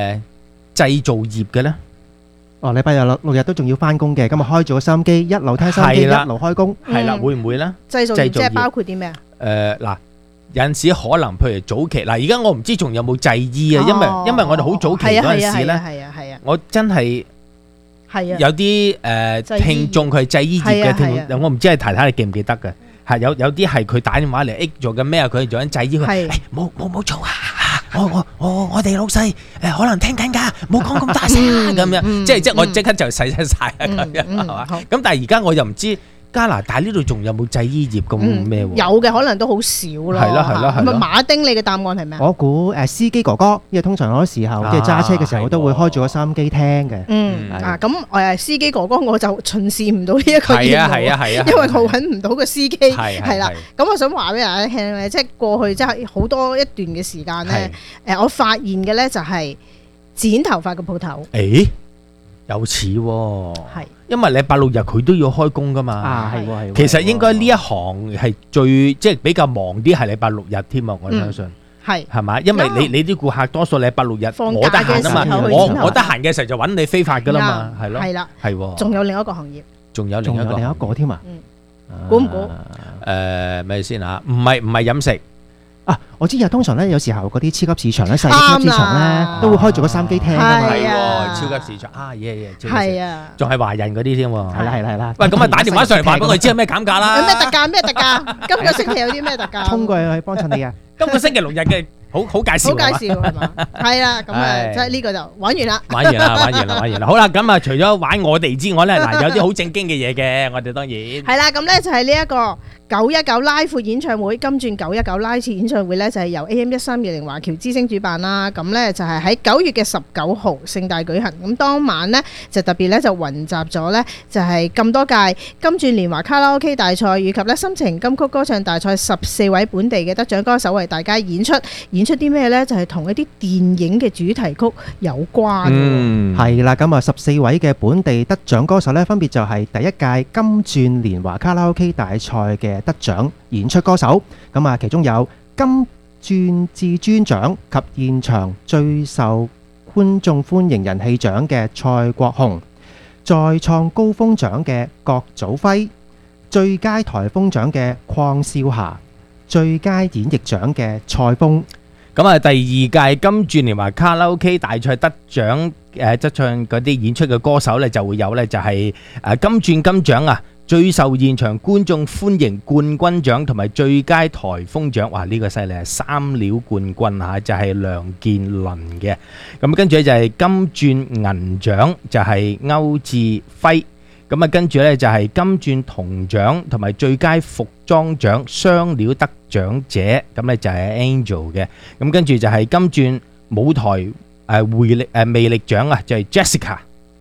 製造業嘅咧？ 哦，禮拜日六日都仲要翻工嘅，咁啊開咗個收音機，一路聽收音機，一路開工。 係啦，會唔會咧？ 製造業即係包括啲咩啊？ 嗱，有陣時可能譬如早期嗱，而家我唔知仲有冇製衣啊，因為我哋好早期嗰陣時咧，我真係有啲聽眾佢係製衣業嘅聽眾，我唔知係太太你記唔記得嘅？係有啲係佢打電話嚟，做緊咩啊？佢做緊製衣，佢冇做啊！我哋老細可能聽緊㗎，冇講咁大聲啊咁樣，即係我即刻就洗晒啊咁樣係嘛？咁但係而家我又唔知加拿大呢度仲有冇製衣業咁咩喎？ 有嘅，可能都好少咯。 係啦。 咁馬丁，你嘅答案係咩啊？ 我估司機哥哥，因為通常好多時候即係揸車嘅時候，我都會開住個收音機聽嘅。 咁司機哥哥我就巡視唔到呢一個業務。係啊，因為我揾唔到個司機。係啦。咁我想話俾大家聽咧，即係過去即係好多一段嘅時間咧，我發現嘅咧就係剪頭髮嘅鋪頭。 有似喎，因為禮拜六日佢都要開工噶嘛。 係。 其實應該呢一行係最即係比較忙啲，係禮拜六日添啊！我相信係嘛，因為你啲顧客多數禮拜六日我得閒啊嘛，我得閒嘅時候就揾你飛髮噶啦嘛，係咯。係啦，係。 仲有另一個行業， 仲有另一個添啊？ 估唔估？ 咩先嚇？唔係飲食。 我知通常咧，有時候嗰啲超級市場咧，細超級市場咧，都會開住個收音機聽㗎嘛。 係喎，超級市場係啊， 仲係華人嗰啲添喎。 係啦。 喂，咁啊打電話上嚟話俾我知有咩減價啦。 有咩特價？今個星期有啲咩特價？ 衝過去幫襯你啊！ 今個星期六日嘅好介紹。 好介紹係嘛？係啦，咁啊，即係呢個就玩完啦。 玩完啦。好啦，咁啊，除咗玩我哋之外咧，嗱有啲好正經嘅嘢嘅，我哋當然係啦。咁咧就係呢一個919拉闊演唱會，金鑽919拉闊演唱會咧就係由 AM1320華僑之星主辦啦。咁咧就係喺9月嘅19號盛大舉行。咁當晚咧就特別咧就雲集咗咧就係咁多屆金鑽年華卡拉 OK 大賽以及咧心情金曲歌唱大賽14位本地嘅得獎歌手為大家演出啲咩咧？就係同一啲電影嘅主題曲有關嘅。 係啦，咁啊14位嘅本地得獎歌手咧，分別就係第一屆金鑽年華卡拉 OK 大賽嘅得獎演出歌手。咁啊，其中有金鑽至尊獎及現場最受觀眾歡迎人氣獎嘅蔡國雄，再創高峰獎嘅郭祖輝，最佳台風獎嘅鄺少霞，最佳演繹獎嘅蔡峰。 咁啊，第二屆金鑽年華卡拉 OK 大賽得獎得唱嗰啲演出嘅歌手咧，就會有咧就係金鑽金獎啊，最受現場觀眾歡迎冠軍獎同埋最佳台風獎。哇！呢個犀利啊，3料冠軍嚇，就係梁健倫嘅。咁跟住就係金鑽銀獎，就係歐志輝。咁啊，跟住咧就係金鑽銅獎同埋最佳服裝獎雙料得獎者，咁咧就係 Angel 嘅。咁跟住就係金鑽舞台魅力獎啊，就係 Jessica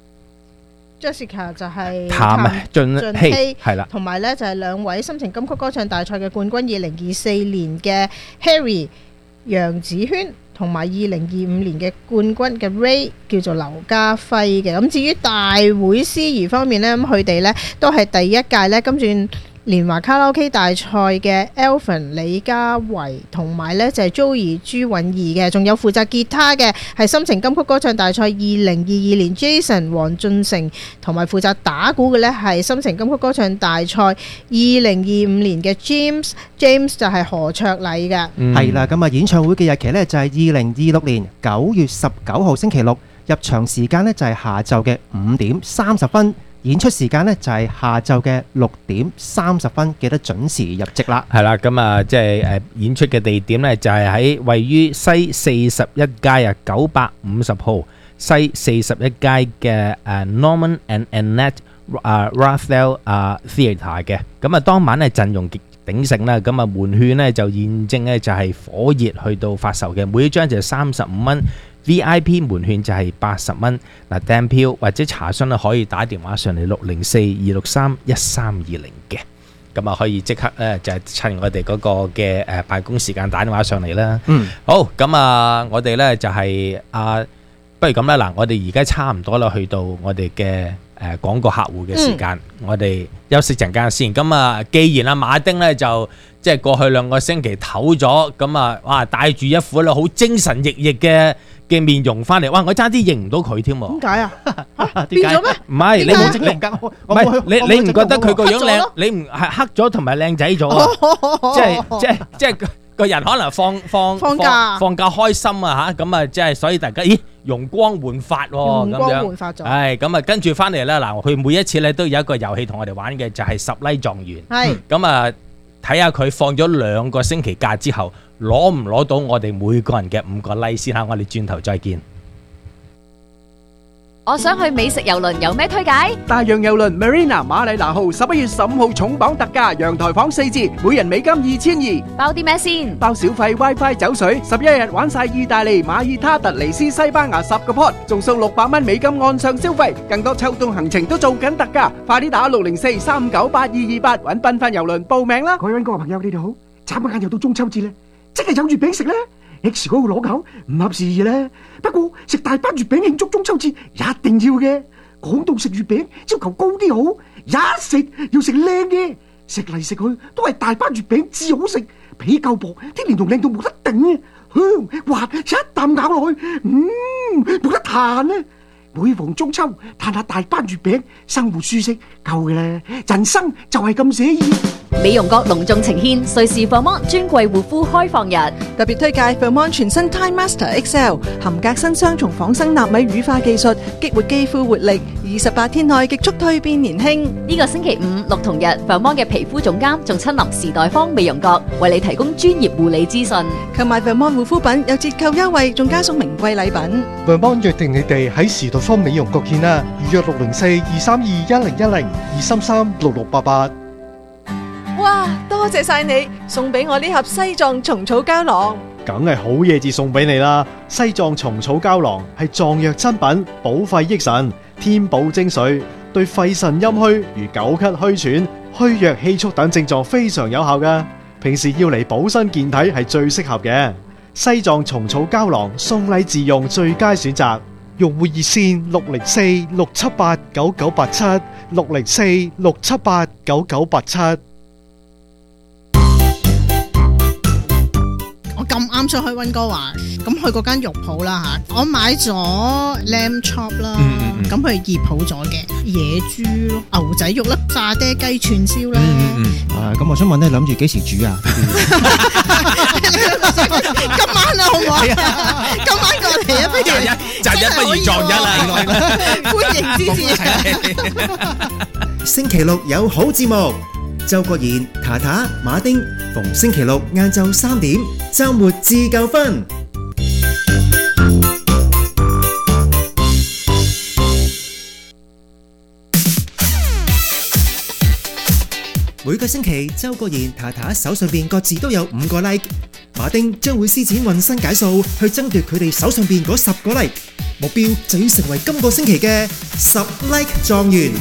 就係譚俊希係啦， 同埋咧就係兩位心情金曲歌唱大賽嘅冠軍，2024年嘅 Harry 楊子軒，同埋2025年嘅冠軍嘅 Ray 叫做劉家輝嘅。咁至於大會司儀方面呢，咁佢哋呢都係第一屆呢金鑽年華卡拉 OK 大賽嘅 Alvin 李家維，同埋呢就係 Joey 朱允儀嘅，仲有負責吉他嘅係心情金曲歌唱大賽2022年 Jason 黃俊成，同埋負責打鼓嘅呢係心情金曲歌唱大賽2025年嘅 James 就係何卓禮嘅。 係啦，咁啊演唱會嘅日期呢就係2026年9月19號星期六，入場時間呢就係下晝嘅5點30分。演出時間呢就係下晝嘅6點30分，記得準時入席啦。 係啦，咁啊，即係演出嘅地點呢，就係喺位於西41街啊950號西41街嘅Norman and Annette Raphael Theatre 嘅。咁啊，當晚呢陣容極鼎盛啦，咁啊門券呢就現正呢就係火熱去到發售嘅，每一張就係35蚊。VIP 門券就係80蚊。嗱，訂票或者查詢咧可以打電話上嚟604-263-1320嘅，咁啊可以即刻咧就係趁我哋嗰個嘅辦公時間打電話上嚟啦。好，咁啊我哋咧就係不如咁啦，嗱，我哋而家差唔多啦，去到我哋嘅廣告客戶嘅時間，我哋休息陣間先。咁啊，既然阿馬丁咧就即係過去2個星期唞咗，咁啊哇帶住一副咧好精神奕奕嘅嘅面容翻嚟，哇！我差啲認唔到佢添喎。 點解啊？ 點解變咗咩？ 唔係你點解冇整容㗎，唔係你唔覺得佢個樣靚？你唔係黑咗同埋靚仔咗啊？即係個人可能放假開心啊嚇，咁啊即係所以大家咦容光煥發喎咁樣。 容光煥發咗。 係咁啊，跟住翻嚟咧嗱，佢每一次咧都有一個遊戲同我哋玩嘅，就係10 like 狀元。 係。 咁啊，睇下佢放咗2個星期假之後，攞唔攞到我哋每個人嘅5個 like 先嚇。我哋轉頭再見。 我想去美食郵輪，有咩推介？ 大洋郵輪 Marina 馬里拿號11月15號重磅特價，陽台房4折，每人美金2200， 包啲咩先？ 包小費、WiFi、酒水，11日玩晒意大利、馬耳他、突尼斯、西班牙10個 pot，仲送600蚊美金岸上消費，更多秋冬行程都做緊特價，快啲打604-398-228揾繽紛郵輪報名啦！ 各位各位朋友，你哋好！眨下眼又到中秋節啦，即係有月餅食咧。X 嗰個攞口唔合時宜咧，不過食大班月餅慶祝中秋節一定要嘅。講到食月餅，要求高啲好，一食要食靚嘅，食嚟食去都係大班月餅至好食，皮夠薄，啲蓮蓉靚到冇得頂啊，香滑一啖咬落去，冇得彈啊！每逢中秋嘆下大班月餅，生活舒適夠嘅啦，人生就係咁寫意。 美容閣隆重呈獻瑞士 Vermont 專櫃護膚開放日， 特別推介 Vermont 全新 Time Master XL， 含革新雙重仿生納米乳化技術，激活肌膚活力，28天內極速蛻變年輕。 呢個星期5、6同日 Vermont 嘅皮膚總監仲親臨時代坊美容閣，為你提供專業護理資訊。 購買 Vermont 護膚品有折扣優惠，仲加送名貴禮品。 Vermont 約定你哋喺時代坊美容閣見啦，預約604-232-1010 233-6688。 哇！多謝晒你送俾我呢盒西藏蟲草膠囊， 梗係好嘢至送俾你啦！西藏蟲草膠囊係藏藥珍品，補肺益腎，天寶精髓，對肺腎陰虛如久咳、虛喘、虛弱氣促等症狀非常有效㗎。平時要嚟補身健體係最適合嘅。西藏蟲草膠囊送禮自用最佳選擇。用戶熱線604-678-9987 604-678-9987。 我咁啱想去溫哥華，咁去嗰間肉鋪啦嚇，我買咗 lamb chop 啦，咁佢醃好咗嘅野豬咯、牛仔肉啦、炸爹雞串燒啦。 咁我想問咧，諗住幾時煮啊？ 今晚啊，好唔好啊？今晚過嚟啊，不如擇日不如撞日啦！ 歡迎支持。 星期六有好節目，周國賢、塔塔、馬丁，逢星期六晏晝3點，週末自夠分。每個星期，周國賢、塔塔手上邊各自都有5個 like， 馬丁將會施展渾身解數去爭奪佢哋手上邊嗰10個 like， 目標就要成為今個星期嘅10 like 狀元。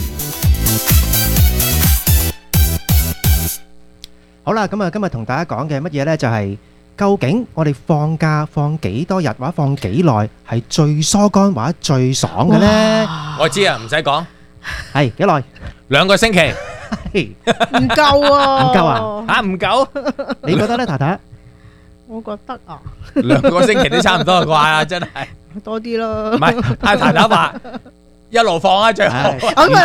好啦，咁啊，今日同大家講嘅乜嘢呢？就係究竟我哋放假放幾多日或者放幾耐係最疏肝或者最爽嘅呢？ 我知啊，唔使講， 係幾耐 ？2個星期。 唔夠啊！ 唔夠啊？ 嚇唔夠？ 你覺得呢，太太？ 我覺得啊 ，2個星期都差唔多啩，真係多啲咯。 唔係，太太話一路放啊，最好。 我唔得，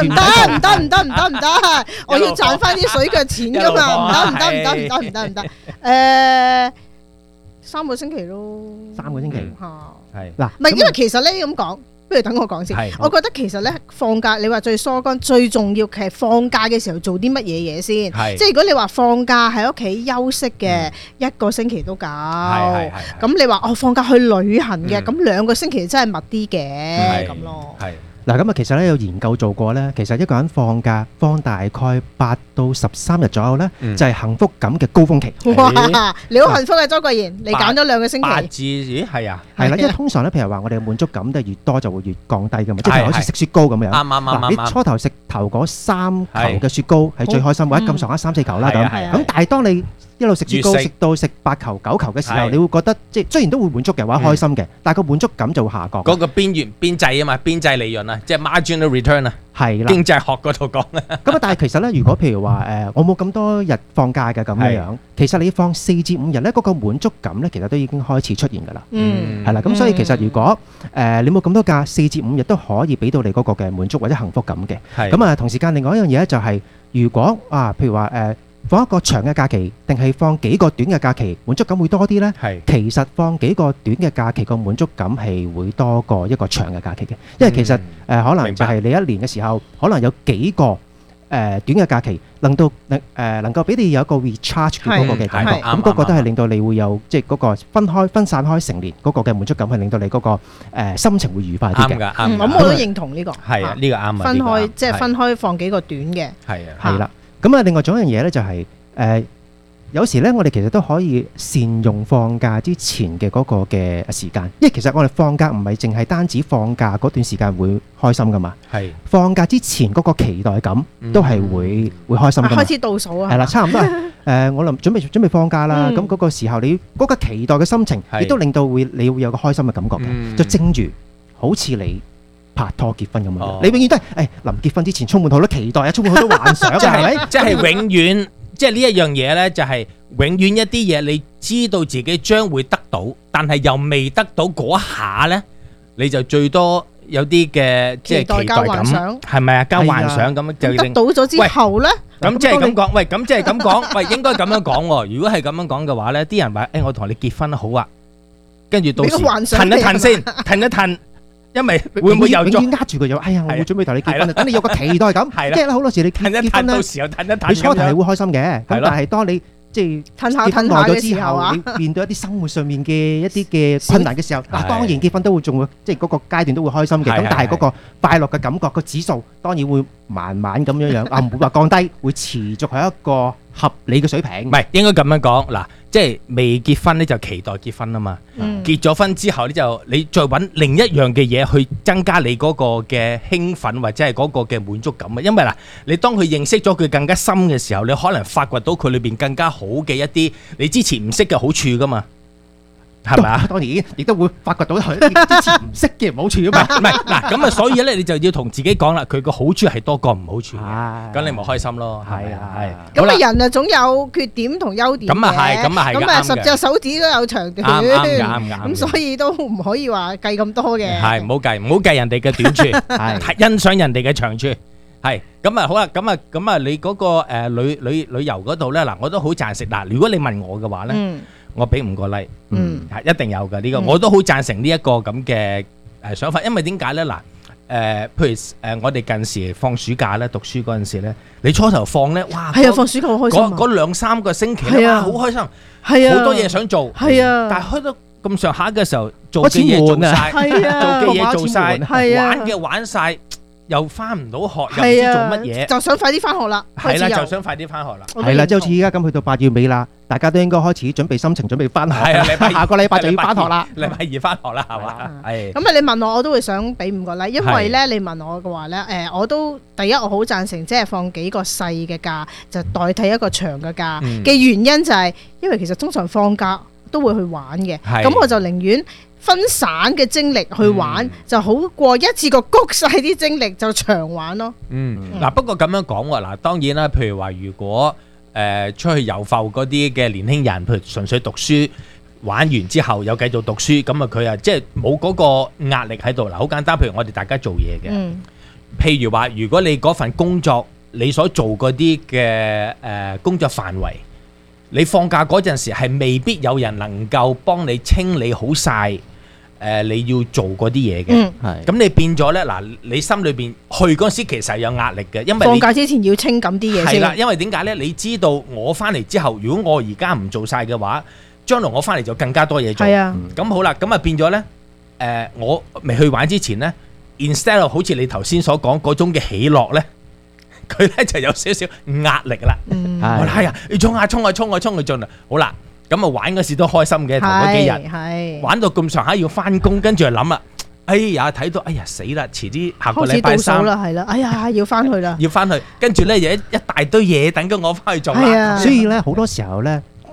我要賺翻啲水腳錢噶嘛，唔得。3個星期咯。 3個星期係嗱， 唔係因為其實咧咁講。不如等我講先。我覺得其實咧放假，你話最疏肝最重要，其實放假嘅時候做啲乜嘢嘢先？即係如果你話放假喺屋企休息嘅1個星期都夠。咁你話放假去旅行嘅，咁2個星期真係密啲嘅咁咯。 嗱，咁啊，其實咧有研究做過咧，其實一個人放假放大概8到13日左右咧，就係幸福感嘅高峰期。 哇！你好幸福嘅周國賢，你揀咗2個星期。 8至咦係啊？ 係啦，因為通常咧，譬如話我哋嘅滿足感都係越多就會越降低噶嘛，即係好似食雪糕咁樣。 啱。 你初頭食頭嗰3球嘅雪糕係最開心，或者咁上下3、4球啦咁。咁但係當你一路食雪糕食到食8球、9球嘅時候，你會覺得即係雖然都會滿足嘅，或者開心嘅，但係個滿足感就會下降。 嗰個邊際啊嘛，邊際利潤啊，即係 marginal return 啊。 係啦。 經濟學嗰度講啊。 咁啊，但係其實咧，如果譬如話我冇咁多日放假嘅咁樣，其實你放4至5日咧，嗰個滿足感咧，其實都已經開始出現㗎啦。係啦，咁所以其實如果你冇咁多假，4至5日都可以俾到你嗰個嘅滿足或者幸福感嘅。咁啊，同時間另外一樣嘢咧就係，如果譬如話放一個長嘅假期，定係放幾個短嘅假期，滿足感會多啲呢？其實放幾個短嘅假期個滿足感係會多過一個長嘅假期嘅，因為其實可能就係你一年嘅時候，可能有幾個短嘅假期，能夠俾你有一個 recharge 嘅嗰個嘅感覺，咁嗰個都係令到你會有即係嗰個分散開成年嗰個嘅滿足感，係令到你嗰個心情會愉快啲嘅。 咁我都認同呢個。 係啊，呢個啱啊。 分開即係分開放幾個短嘅。 係啦。咁啊，另外仲有一樣嘢咧，就係有時咧，我哋其實都可以善用放假之前嘅嗰個嘅時間，因為其實我哋放假唔係淨係單止放假嗰段時間會開心噶嘛，放假之前嗰個期待感都係會開心噶嘛。 開始倒數啊！ 係啦，差唔多我諗準備放假啦，咁嗰個時候你嗰個期待嘅心情，亦都令到你會有個開心嘅感覺嘅，就正如好似你拍拖結婚咁樣，你永遠都係臨結婚之前充滿好多期待啊，充滿好多幻想，係咪？ 即係永遠，即係呢一樣嘢咧，就係永遠一啲嘢，你知道自己將會得到，但係又未得到嗰下咧，你就最多有啲嘅即係期待感，係咪啊？交幻想咁就得到咗之後咧， 咁即係咁講，喂，咁即係咁講，喂，應該咁樣講喎。如果係咁樣講嘅話咧，啲人話我同你結婚好啊，跟住到時褪一褪先，褪一褪。因為會唔會又永遠呃住佢，哎呀，我會準備同你結婚，等你有個期待感。即係好多時你結婚咧， 到時又褪一褪， 你初頭係會開心嘅，咁但係當你即係結婚耐咗之後，你面對一啲生活上面嘅一啲嘅困難嘅時候，嗱當然結婚都會仲會即係嗰個階段都會開心嘅，咁但係嗰個快樂嘅感覺個指數當然會慢慢咁樣樣，唔會話降低，會持續喺一個合理嘅水平。 唔係應該咁樣講嗱。即係未結婚咧就期待結婚啊嘛，結咗婚之後咧就你再揾另一樣嘅嘢去增加你嗰個嘅興奮或者係嗰個嘅滿足感啊，因為嗱你當佢認識咗佢更加深嘅時候，你可能發掘到佢裏邊更加好嘅一啲你之前唔識嘅好處噶嘛，係咪啊？ 當然亦都會發掘到佢之前唔識嘅唔好處啊嘛， 唔係嗱咁啊，所以咧你就要同自己講啦，佢個好處係多過唔好處，咁你咪開心咯，係啊係。 咁啊人啊總有缺點同優點嘅，咁啊10隻手指都有長短，啱，咁所以都唔可以話計咁多嘅， 係唔好計人哋嘅短處，係欣賞人哋嘅長處，係咁啊好啦，咁啊你嗰個旅遊嗰度咧嗱，我都好贊成嗱，如果你問我嘅話咧。我俾5個 like，一定有嘅呢個，我都好贊成呢一個咁嘅想法，因為點解咧嗱？譬如我哋近時放暑假咧，讀書嗰陣時咧，你初頭放咧，哇！ 係啊，放暑假好開心， 嗰2-3個星期咧，哇，好開心， 係啊， 好多嘢想做， 係啊， 但係開到咁上下嘅時候，做嘅嘢做晒，做嘅嘢做晒，玩嘅玩晒。又翻唔到學，又唔知做乜嘢， 就想快啲翻學啦。 係啦，就想快啲翻學啦。 係啦，即係好似依家咁去到8月尾啦，大家都應該開始準備心情，準備翻學。係啊，下個禮拜就要翻學啦， 禮拜2翻學啦，係嘛？係。 咁啊，你問我都會想俾5個 like，因為咧，你問我嘅話咧，我都第一我好贊成，即係放幾個細嘅假，就代替一個長嘅假嘅原因就係，因為其實通常放假都會去玩嘅，咁我就寧願分散嘅精力去玩，就好過一次過谷晒啲精力就長玩咯。 嗱，不過咁樣講喎，嗱，當然啦，譬如話如果出去遊埠嗰啲嘅年輕人，譬如純粹讀書，玩完之後又繼續讀書，咁啊佢啊即係冇嗰個壓力喺度。嗱，好簡單，譬如我哋大家做嘢嘅，譬如話如果你嗰份工作你所做嗰啲嘅工作範圍，你放假嗰陣時係未必有人能夠幫你清理好晒。你要做嗰啲嘢嘅，咁你變咗咧嗱，你心裏邊去嗰時其實係有壓力嘅，因為放假之前要清咁啲嘢先。 係啦，因為點解咧？你知道我翻嚟之後，如果我而家唔做晒嘅話，將來我翻嚟就更加多嘢做。係啊，咁好啦，咁啊變咗咧，我未去玩之前咧 ，instead of 好似你頭先所講嗰種嘅喜樂咧，佢咧就有少少壓力啦。係啊，你衝啊衝啊衝啊衝去盡啦，好啦。咁啊玩嗰時都開心嘅，頭嗰幾日玩到咁上下要翻工，跟住就諗啦，哎呀睇到，哎呀死啦，遲啲下個禮拜3 啦，係啦，哎呀要翻去啦， 要翻去，跟住咧有一大堆嘢等緊我翻去做啦。 所以咧好多時候咧，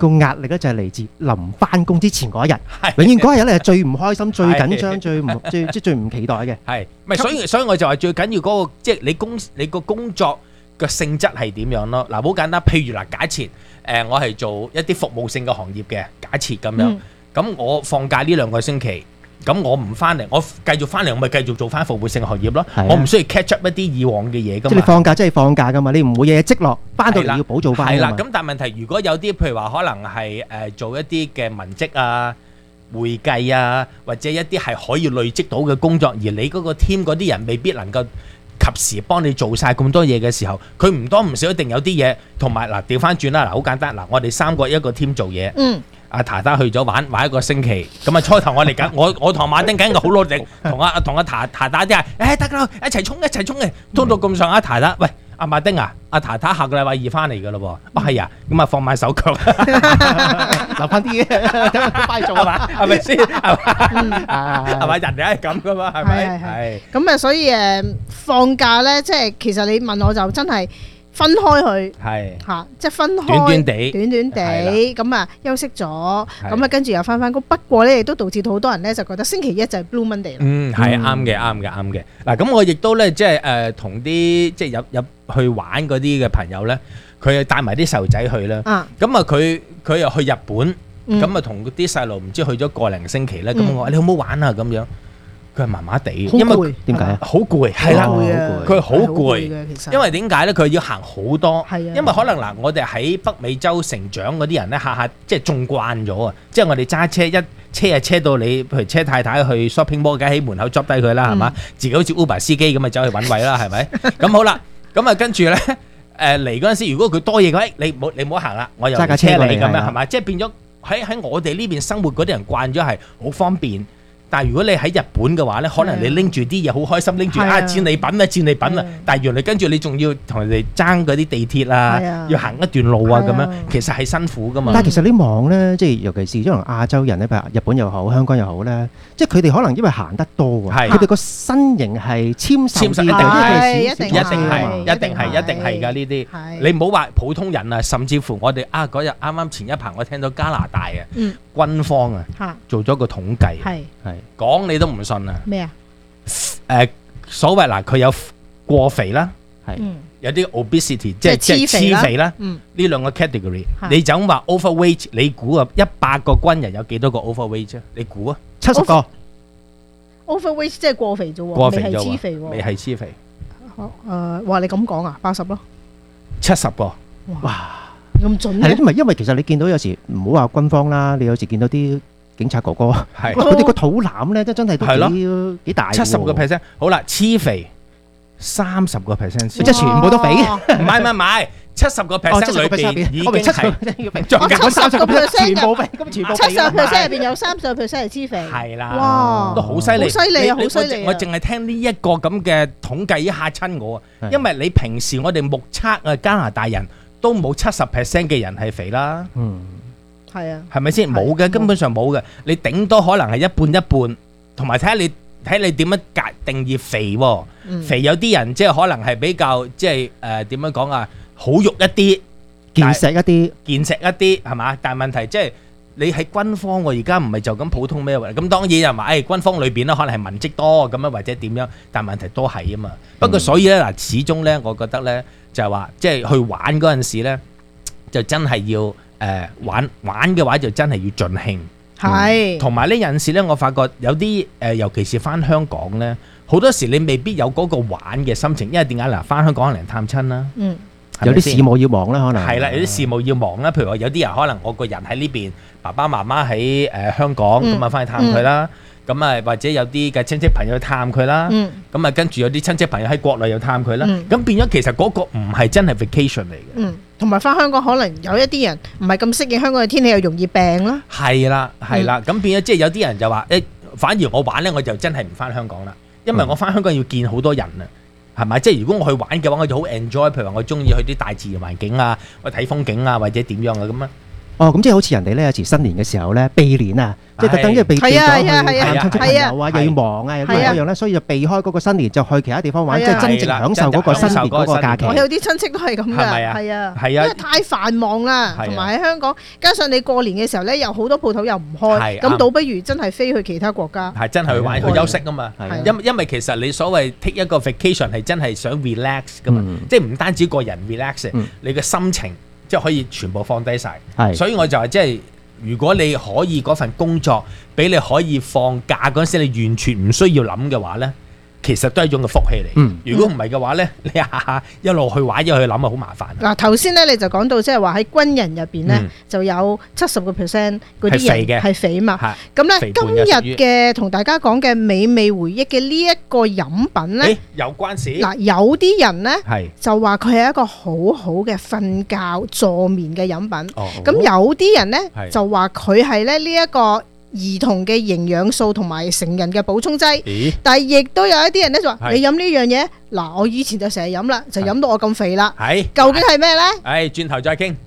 個壓力咧就係嚟自臨翻工之前嗰一日，永遠嗰一日咧係最唔開心、最緊張、最唔期待嘅。 係，咪所以我就話最緊要嗰個即係你個工作嘅性質係點樣咯？嗱，好簡單，譬如嗱，假設我係做一啲服務性嘅行業嘅，假設咁樣，咁我放假呢2個星期。咁我唔翻嚟，我繼續翻嚟，我咪繼續做翻服務性行業咯。我唔需要 catch up 一啲以往嘅嘢噶嘛。 即係你放假真係放假噶嘛，你唔會日日積落，翻到嚟要補做翻。 係啦，咁但係問題，如果有啲譬如話可能係做一啲嘅文職啊、會計啊，或者一啲係可以累積到嘅工作，而你嗰個 team 嗰啲人未必能夠及時幫你做晒咁多嘢嘅時候，佢唔多唔少一定有啲嘢，同埋嗱調翻轉啦，嗱好簡單，嗱我哋3個一個 team 做嘢。阿太太去咗玩1個星期，咁啊初頭我哋緊，我同馬丁緊好努力，同阿太太啲啊，得啦，一齊衝嘅，衝到咁上下太太，喂阿馬丁啊，阿太太下個禮拜2翻嚟噶咯喎，係啊，咁啊放慢手腳， 留翻啲嘢，等佢快做係嘛， 係咪先？係咪人哋係咁噶嘛？係咪？係。 咁啊，所以放假咧，即係其實你問我就真係。分開去係嚇，即係分開短地咁啊休息咗，咁啊跟住又翻工。不過咧亦都導致到好多人咧就覺得星期一就係 Blue Monday 啦。 係啱嘅。嗱咁我亦都咧即係同啲即係入去玩嗰啲嘅朋友咧，佢帶埋啲細路仔去啦。咁啊佢又去日本，咁啊同啲細路唔知去咗個零星期咧。咁我話你好唔好玩啊？咁樣。佢係麻麻地，因為點解啊？ 好攰，係啦，佢好攰， 其實因為點解咧？佢要行好多， 因為可能嗱，我哋喺北美洲成長嗰啲人咧，下下即係縱慣咗啊！即係我哋揸車一車啊車到你，譬如車太太去 shopping mall，梗喺門口捉低佢啦，係嘛？自己好似 Uber 司機咁啊，走去揾位啦，係咪？咁好啦，咁啊跟住咧，嚟嗰陣時，如果佢多嘢嘅，你唔好行啦，我又揸架車嚟咁樣，係嘛？即係變咗喺我哋呢邊生活嗰啲人慣咗係好方便。但係如果你喺日本嘅話咧，可能你拎住啲嘢好開心，拎住戰利品啊，但係原來跟住你仲要同人哋爭嗰啲地鐵啊，要行一段路啊咁樣，其實係辛苦噶嘛。 但係其實你望咧，即係尤其是可能亞洲人咧，譬如日本又好，香港又好咧，即係佢哋可能因為行得多啊，佢哋個身形係纖瘦啲， 一定係㗎呢啲。你唔好話普通人啊，甚至乎我哋嗰日啱啱前一排我聽到加拿大啊軍方啊做咗個統計，係講你都唔信啊！ 咩啊？ 所謂嗱，佢有過肥啦，係有啲 obesity，即係黐肥啦。呢2個 category，你就咁話 overweight，你估啊100個軍人有幾多個 overweight 啫？你估啊 ？70個。 overweight 即係過肥啫喎， 過肥未係黐肥喎。 未係黐肥。 話你咁講啊，80咯。 70個。 哇！ 咁準嘅？ 係因為其實你見到有時唔好話軍方啦，你有時見到啲警察哥哥，佢哋個肚腩咧，真係都幾大。 70%，好啦，黐肥30%， 即係全部都肥。 唔係，70%裏邊已經係 70% 全部肥，咁全部 70%入邊有30%係黐肥。 係啦， 哇， 都好犀利， 好犀利啊，好犀利啊！ 我淨係聽呢一個咁嘅統計，嚇親我啊！因為你平時我哋目測啊，加拿大人都冇70% 嘅人係肥啦。 係啊， 係咪先？冇嘅，根本上冇嘅。你頂多可能係一半一半，同埋睇你點樣定義肥喎？肥有啲人即係可能係比較即係點樣講啊？好肉一啲， 健碩一啲係嘛？但係問題即係你喺軍方喎，而家唔係就咁普通咩喎？咁當然又話軍方裏邊咧可能係文職多咁樣或者點樣，但係問題都係啊嘛。不過所以咧嗱，始終咧，我覺得咧就係話即係去玩嗰陣時咧，就真係要。玩嘅話就真係要盡興，係同埋呢有陣時咧，我發覺有啲尤其是翻香港咧，好多時你未必有嗰個玩嘅心情，因為點解嗱？翻香港可能探親啦， 有啲事務要忙啦，可能係啦，有啲事務要忙啦。譬如話有啲人可能我個人喺呢邊，爸爸媽媽喺香港咁啊，翻去探佢啦。咁啊，或者有啲嘅親戚朋友去探佢啦。咁啊，跟住有啲親戚朋友喺國內又探佢啦。咁變咗其實嗰個唔係真係 vacation 嚟嘅。 同埋翻香港可能有一啲人唔係咁適應香港嘅天氣，又容易病啦。 係啦，咁變咗即係有啲人就話反而我玩咧，我就真係唔翻香港啦，因為我翻香港要見好多人啊，係咪？即係如果我去玩嘅話，我就好 enjoy，譬如話我中意去啲大自然環境啊，我睇風景啊，或者點樣啊咁啊。 哦，咁即係好似人哋咧有時新年嘅時候咧避年啊，即係特登即係避咗去探親戚朋友啊，又要忙啊，又呢樣咧，所以就避開嗰個新年，就去其他地方玩，即係真正享受嗰個新年嗰個假期。 我有啲親戚都係咁噶，係啊，因為太繁忙啦，同埋喺香港，加上你過年嘅時候咧，有好多鋪頭又唔開，咁倒不如真係飛去其他國家， 係真係去玩去休息啊嘛。因為其實你所謂 take 一個 vacation 係真係想 relax 噶嘛，即係唔單止個人 relax，你嘅心情。即係可以全部放低晒，所以我就話即係如果你可以嗰份工作俾你可以放假嗰陣時，你完全唔需要諗嘅話咧，其實都係一種嘅福氣嚟。如果唔係嘅話咧，你下下一路去玩一路去諗啊，好麻煩。 嗱頭先咧你就講到即係話喺軍人入邊咧就有70%嗰啲人係肥嘛。咁咧今日嘅同大家講嘅美味回憶嘅呢一個飲品咧， 有關事。 嗱有啲人咧就話佢係一個好好嘅瞓覺助眠嘅飲品。咁有啲人咧就話佢係咧呢一個兒童嘅營養素同埋成人嘅補充劑，但係亦都有一啲人咧就話你飲呢樣嘢，嗱我以前就成日飲啦，就飲到我咁肥啦，究竟係咩咧？ 轉頭再傾。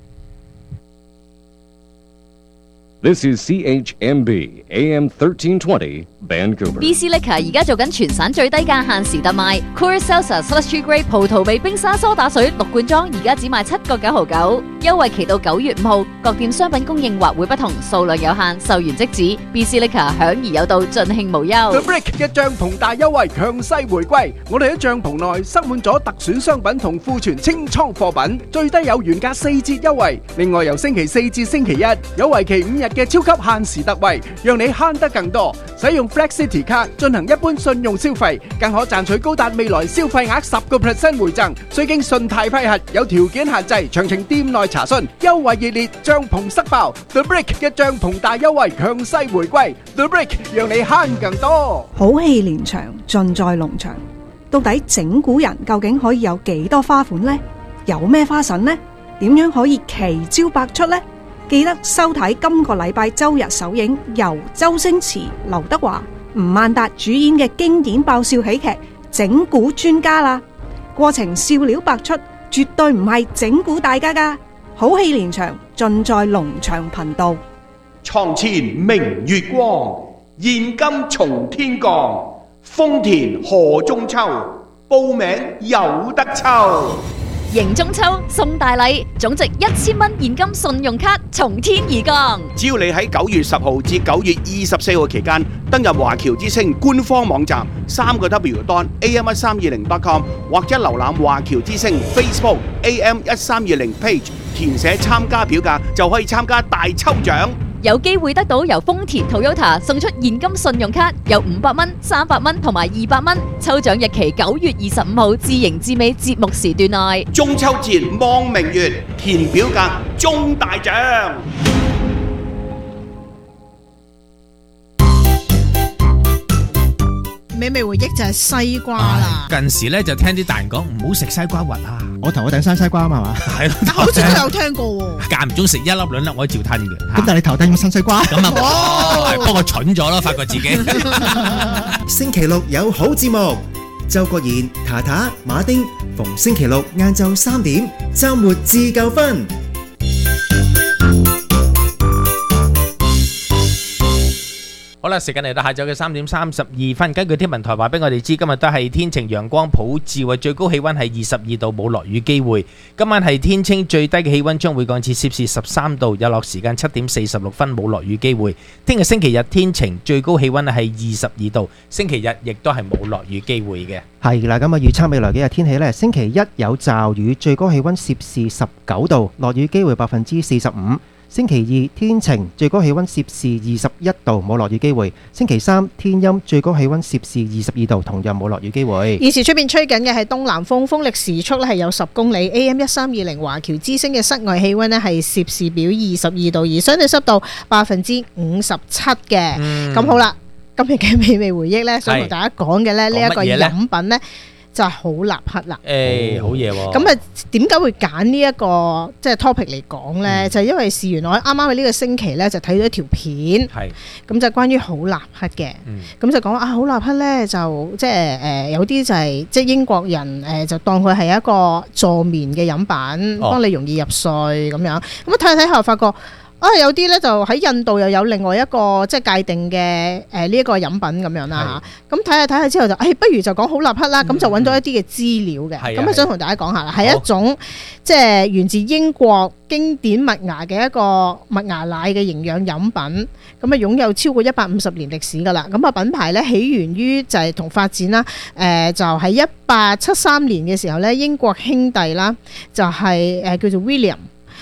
This is CHMB AM 1320 Vancouver. BC Liquor 而家做緊全省最低價限時特賣 Coors Seltzer Slush Grade 葡萄味冰沙蘇打水6罐裝，而家只賣7.99，優惠期到9月5號。各店商品供應或會不同，數量有限，售完即止。BC Liquor 享而有道，盡興無憂。 The Brick 嘅帳篷大優惠強勢回歸，我哋喺帳篷內塞滿咗特選商品同庫存清倉貨品，最低有原價4折優惠。另外由星期4至星期1有為期5日嘅超級限時特惠，讓你慳得更多。使用 Flex City 卡進行一般信用消費，更可賺取高達未來消費額10% 回贈，需經信貸批核，有條件限制，詳情店內查詢。優惠熱烈，帳篷塞爆 ！The Brick 嘅帳篷大優惠強勢回歸 ，The Brick 讓你慳更多。 好戲連場，盡在農場。到底整蠱人究竟可以有幾多花款呢？有咩花神呢？點樣可以奇招百出呢？記得收睇今個禮拜周日首映，由周星馳、劉德華、吳孟達主演嘅經典爆笑喜劇《整蠱專家》啦。過程笑料百出，絕對唔係整蠱大家噶。好戲連場，盡在農場頻道。 床前明月光，現金從天降。豐田賀中秋，報名有得抽。 迎中秋送大禮，總值1000蚊現金信用卡從天而降。 只要你喺9月10號至9月24號期間登入華僑之星官方網站3w.am1320.com 或者瀏覽華僑之星 Facebook AM1320 page， 填寫參加表格就可以參加大抽獎。 有機會得到由豐田 Toyota 送出現金信用卡，有500蚊、300蚊同埋200蚊。抽獎日期9月25號至迎至尾節目時段內。 中秋前望明月，填表格中大獎。 美味回憶就係西瓜啦。 近時咧就聽啲大人講唔好食西瓜核啊。 我頭嗰頂生西瓜啊嘛，係嘛？ 係咯， 但好似都有聽過喎。 間唔中食1粒2粒，我都照吞嘅。 咁但係你頭頂有生西瓜？ 咁啊，不過蠢咗咯，發覺自己。 星期六有好節目，周國賢、塔塔、馬丁，逢星期六晏晝3點，週末自夠分。 好啦，時間嚟到下晝嘅3點32分。根據天文台話俾我哋知，今日都係天晴陽光普照，最高氣溫係22度，冇落雨機會。今晚係天清，最低嘅氣溫將會降至攝氏13度，日落時間7點46分，冇落雨機會。聽日星期日天晴，最高氣溫係22度，星期日亦都係冇落雨機會嘅。 係啦，咁啊預測未來幾日天氣呢？星期一有驟雨，最高氣溫攝氏19度，落雨機會45%。星期二天晴，最高氣溫攝氏21度，冇落雨機會。星期三天陰，最高氣溫攝氏22度，同樣冇落雨機會。 現時出邊吹緊嘅係東南風，風力時速咧係有10公里。AM1320華僑之聲嘅室外氣溫咧係攝氏表22度，而相對濕度57%嘅。咁好啦，今日嘅美味回憶咧，想同大家講嘅咧呢一個飲品咧。 就係好立克啦。 誒，好嘢喎！ 咁啊，點解會揀呢一個即係 topic 嚟講咧？就係因為事緣我啱啱喺呢個星期咧就睇到一條片， 係咁就關於好立克嘅。咁就講啊，好立克咧就即係有啲就係即係英國人就當佢係一個助眠嘅飲品，幫你容易入睡咁樣。咁啊睇下後發覺。有啲咧就喺印度又有另外一個即係界定嘅呢一個飲品咁樣啦嚇。咁睇下之後就不如就講好立克啦。咁就揾到一啲嘅資料嘅。咁想同大家講下啦，係一種即係源自英國經典麥芽嘅一個麥芽奶嘅營養飲品。咁啊擁有超過150年歷史㗎啦。咁啊品牌咧起源於就係同發展啦。就喺1873年嘅時候咧，英國兄弟啦就係叫做 William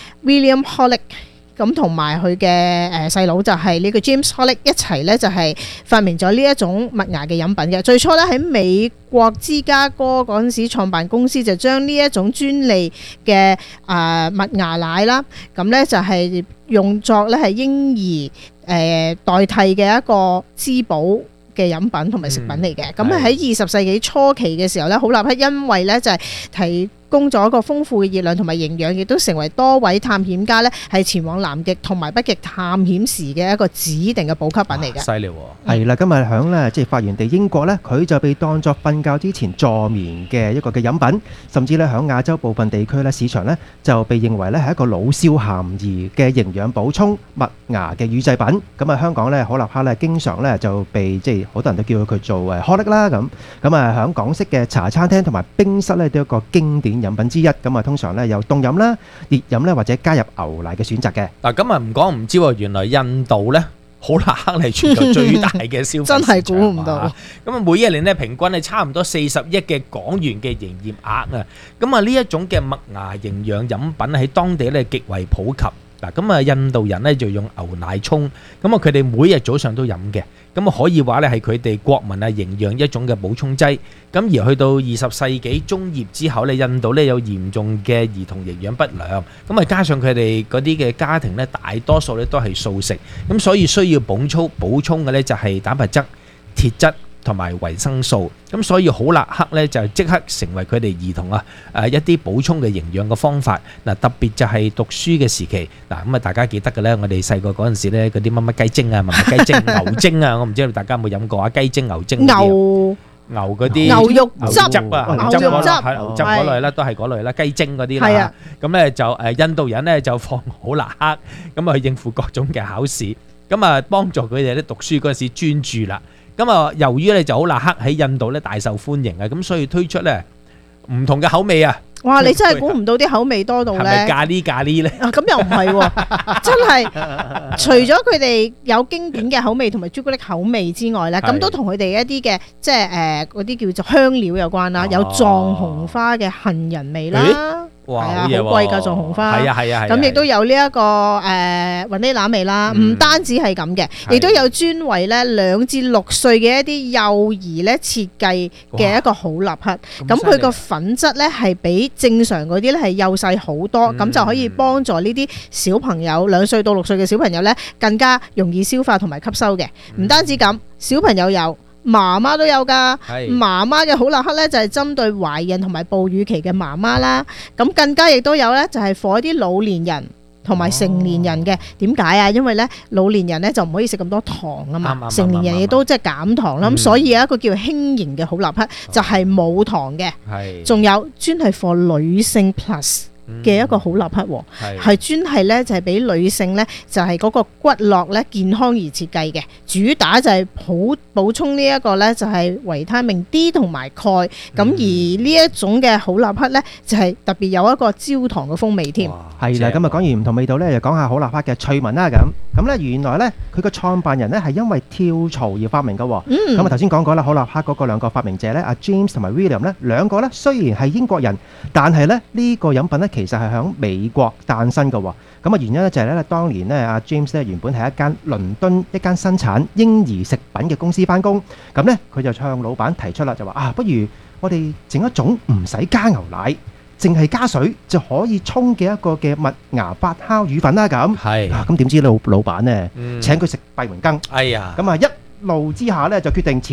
Holick。咁同埋佢嘅細佬就係呢個 James Holick 一齊咧，就係發明咗呢一種麥芽嘅飲品嘅。最初咧喺美國芝加哥嗰陣時創辦公司，就將呢一種專利嘅麥芽奶啦，咁咧就係用作咧係嬰兒代替嘅一個滋補嘅飲品同埋食品嚟嘅。咁喺20世紀初期嘅時候咧，好立克因為咧就係提供咗一個豐富嘅熱量同埋營養，亦都成為多位探險家咧係前往南極同埋北極探險時嘅一個指定嘅補給品嚟嘅。 犀利喎！ 係啦，今日響咧即係發源地英國咧，佢就被當作瞓覺之前助眠嘅一個嘅飲品，甚至咧響亞洲部分地區咧市場咧就被認為咧係一個老少咸宜嘅營養補充麥芽嘅乳製品。咁啊，香港咧好立克咧經常咧就被即係好多人都叫佢做Holick啦咁。咁啊，響港式嘅茶餐廳同埋冰室咧都有一個經典飲品之一。咁啊，通常咧有凍飲啦、熱飲咧或者加入牛奶嘅選擇嘅。 嗱，咁啊唔講唔知喎，原來印度咧好立克係全球最大嘅消費市場， 真係估唔到。 咁啊，每一年咧平均係差唔多40億嘅港元嘅營業額啊。咁啊，呢一種嘅麥芽營養飲品喺當地咧極為普及。嗱，咁啊，印度人咧就用牛奶沖，咁啊佢哋每日早上都飲嘅。咁啊可以話咧係佢哋國民啊營養一種嘅補充劑。咁而去到20世紀中葉之後咧，印度咧有嚴重嘅兒童營養不良。咁啊加上佢哋嗰啲嘅家庭咧，大多數咧都係素食，咁所以需要補充嘅咧就係蛋白質、鐵質同埋維生素。咁所以好立克咧就即刻成為佢哋兒童一啲補充嘅營養嘅方法。嗱，特別就係讀書嘅時期。嗱，咁啊大家記得嘅咧，我哋細個嗰陣時咧嗰啲乜乜雞精啊、乜乜雞精、牛精啊，我唔知道大家有冇飲過啊？雞精、牛精牛嗰啲牛肉汁啊，牛汁嗰類啦，都係嗰類啦，雞精嗰啲啦。咁咧就印度人咧就放好立克，咁啊去應付各種嘅考試，咁啊幫助佢哋咧讀書嗰陣時專注啦。咁啊，由於咧就好立克喺印度咧大受歡迎啊，咁所以推出咧唔同嘅口味啊。 哇！你真係估唔到啲口味多到咧，係咪咖喱咧？ 咁又唔係喎，真係除咗佢哋有經典嘅口味同埋朱古力口味之外咧，咁都同佢哋一啲嘅即係嗰啲叫做香料有關啦，有藏紅花嘅杏仁味啦。 哇， 好貴㗎藏紅花， 係啊， 咁亦都有呢一個雲呢拿味啦。唔單止係咁嘅，亦都有專為咧2至6歲嘅一啲幼兒咧設計嘅一個好立克。咁佢個粉質咧係比正常嗰啲咧係幼細好多，咁就可以幫助呢啲小朋友2歲到6歲嘅小朋友咧更加容易消化同埋吸收嘅。唔單止咁，小朋友有。媽媽都有㗎，媽媽嘅好立克咧就係針對懷孕同埋哺乳期嘅媽媽啦，咁更加亦都有咧就係for一啲老年人同埋成年人嘅。點解啊？因為咧老年人咧就唔可以食咁多糖啊嘛，成年人亦都即係減糖啦，咁所以有一個叫輕型嘅好立克就係冇糖嘅，仲有專係for女性 plus。嘅一個好立克喎，係專係咧就係俾女性咧就係嗰個骨骼咧健康而設計嘅，主打就係補充呢一個咧就係維他命 D 同埋鈣，咁而呢一種嘅好立克咧就係特別有一個焦糖嘅風味添。 係啦，咁啊講完唔同味道咧，就講下好立克嘅趣聞啦。咁咧原來咧佢個創辦人咧係因為跳槽而發明嘅。咁啊頭先講過啦，好立克嗰個兩個發明者咧，阿 James 同埋 William 咧兩個咧雖然係英國人，但係咧呢個飲品咧其實係響美國誕生嘅。咁啊原因咧就係咧當年咧阿 James 咧原本係一間倫敦一間生產嬰兒食品嘅公司翻工，咁咧佢就向老闆提出啦，就話不如我哋整一種唔使加牛奶，淨係加水就可以沖嘅一個嘅麥芽發酵乳粉啦。咁咁點知老闆呢請佢食閉門羹，咁啊一怒之下咧就決定辭職，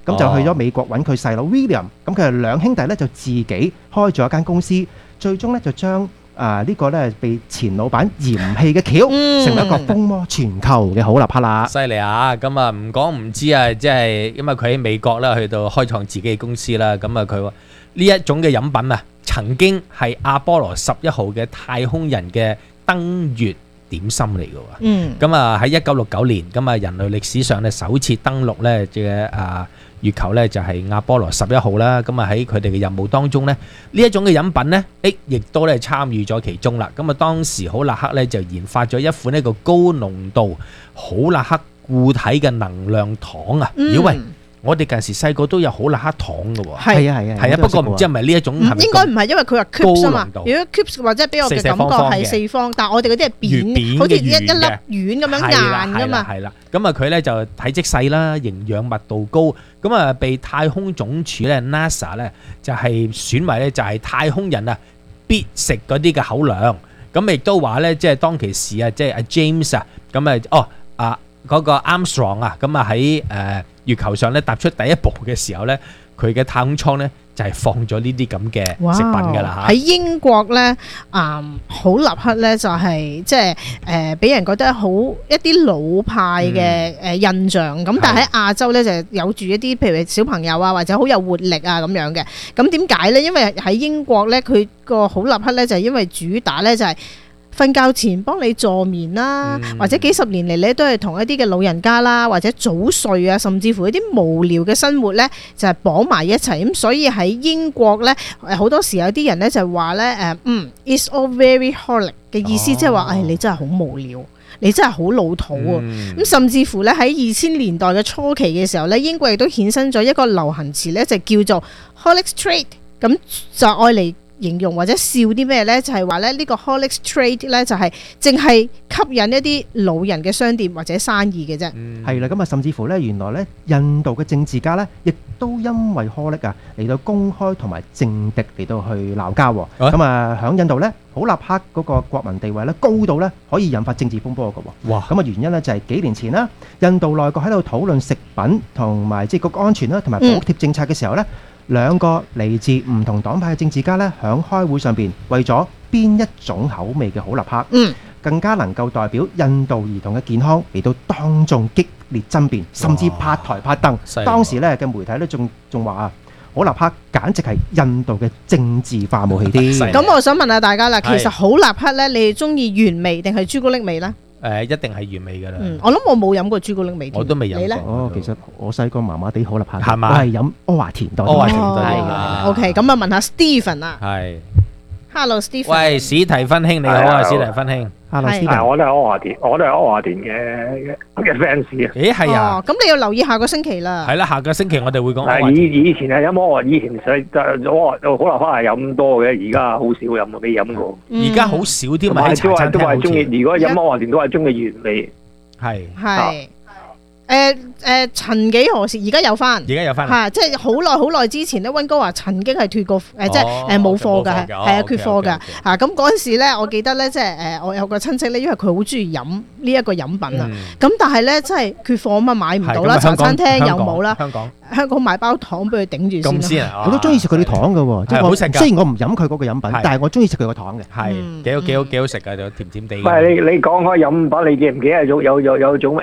咁就去咗美國揾佢細佬 William，咁佢哋兩兄弟咧就自己開咗一間公司，最終咧就將呢個咧被前老闆嫌棄嘅橋，成為一個風靡全球嘅好立克啦。 犀利啊！咁啊唔講唔知啊，即係因為佢喺美國啦，去到開創自己嘅公司啦。咁啊佢話呢一種嘅飲品啊，曾經係阿波羅11號嘅太空人嘅登月點心嚟嘅喎。咁啊喺1969年，咁啊人類歷史上咧首次登陸咧嘅月球咧就係阿波羅11號啦。咁啊喺佢哋嘅任務當中咧，呢一種嘅飲品咧，亦都咧參與咗其中啦。咁啊當時好立克咧就研發咗一款呢個高濃度好立克固體嘅能量糖啊。咦喂！我哋近時細個都有好立克糖嘅喎，係啊，不過唔知係咪呢一種係咪應該唔係，因為佢話 cubes 啊嘛。如果 cubes 或者俾我嘅感覺係四方，但係我哋嗰啲係扁，好似一粒丸咁樣硬㗎嘛。 係啦，咁啊佢咧就體積細啦，營養密度高，咁啊被太空總署咧 NASA 咧就係選為咧就係太空人啊必食嗰啲嘅口糧。咁亦都話咧，即係當其時啊，即係阿 James 啊，咁嗰個 Armstrong 啊，咁啊喺月球上咧踏出第一步嘅時候咧，佢嘅太空艙咧就係放咗呢啲咁嘅食品㗎啦嚇。 喺英國咧，好立克咧就係即係俾人覺得好一啲老派嘅印象。咁但係喺亞洲咧就有住一啲譬如小朋友啊，或者好有活力啊咁樣嘅。咁點解咧？因為喺英國咧，佢個好立克咧就係因為主打咧就係瞓覺前幫你助眠啦，或者幾十年嚟咧都係同一啲嘅老人家啦，或者早睡啊，甚至乎一啲無聊嘅生活咧，就係綁埋一齊。咁所以喺英國咧，好多時有啲人咧就話咧，it's all very holic 嘅意思，即係話，你真係好無聊，你真係好老土啊！咁甚至乎咧喺2000年代嘅初期嘅時候咧，英國亦都衍生咗一個流行詞咧，就叫做 Horlicks Trade， 咁就愛嚟形容或者笑啲咩呢？就係話咧呢個 Horlicks Trade 咧就係淨係吸引一啲老人嘅商店或者生意嘅啫。 係啦，咁啊甚至乎咧，原來咧印度嘅政治家咧，亦都因為 Horlicks 啊嚟到公開同埋政敵嚟到去鬧交。咁啊喺印度咧，好立克嗰個國民地位咧高到咧可以引發政治風波嘅。哇！咁啊原因咧就係幾年前啦，印度內閣喺度討論食品同埋即係個安全啦，同埋補貼政策嘅時候咧。兩個嚟自唔同黨派嘅政治家咧，響開會上邊為咗邊一種口味嘅好立克，更加能夠代表印度兒童嘅健康嚟到當眾激烈爭辯，甚至拍台拍凳。當時咧嘅媒體咧仲話啊，好立克簡直係印度嘅政治化武器啲。 咁我想問下大家啦，其實好立克咧，你哋中意原味定係朱古力味咧？ 一定係原味㗎啦。 我諗我冇飲過朱古力味， 我都未飲過。 哦，其實我細個麻麻地好立克， 係嘛？ 我係飲阿華田多啲。 阿華田多啲。 OK，咁啊問下 Stephen 啊。 係。 Hello Stephen。 喂，史提芬兄你好啊，史提芬兄。 Hello Stephen。 我都係阿華田嘅 fans 啊。 咦係啊。 咁你要留意下個星期啦。 係啦，下個星期我哋會講。 以前係飲阿華，以前我好立克係飲多嘅，而家好少飲，未飲過。 而家好少啲咪喺茶餐廳好似。都係中意， 如果飲阿華田都係中意原味。 係。 曾幾何時而家有翻？ 而家有翻。 係即係好耐之前咧，溫哥華曾經係脫過即係冇貨㗎，係啊缺貨㗎。咁嗰陣時咧，我記得咧，即係我有個親戚咧，因為佢好中意飲呢一個飲品啊。咁但係咧，真係缺貨啊嘛，買唔到啦，茶餐廳又冇啦。香港買包糖俾佢頂住先啦。 我都中意食佢啲糖㗎喎，即係好食㗎。 雖然我唔飲佢嗰個飲品，但係我中意食佢個糖嘅。 係幾好食㗎，就甜甜地。 唔係你講開飲品，你記唔記得有種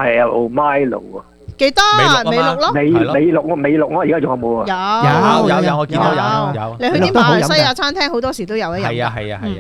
Milo 啊？ 記得美祿咯， 美祿而家仲有冇啊？ 有，我見到有。 你去啲馬來西亞餐廳好多時都有得飲。 係啊。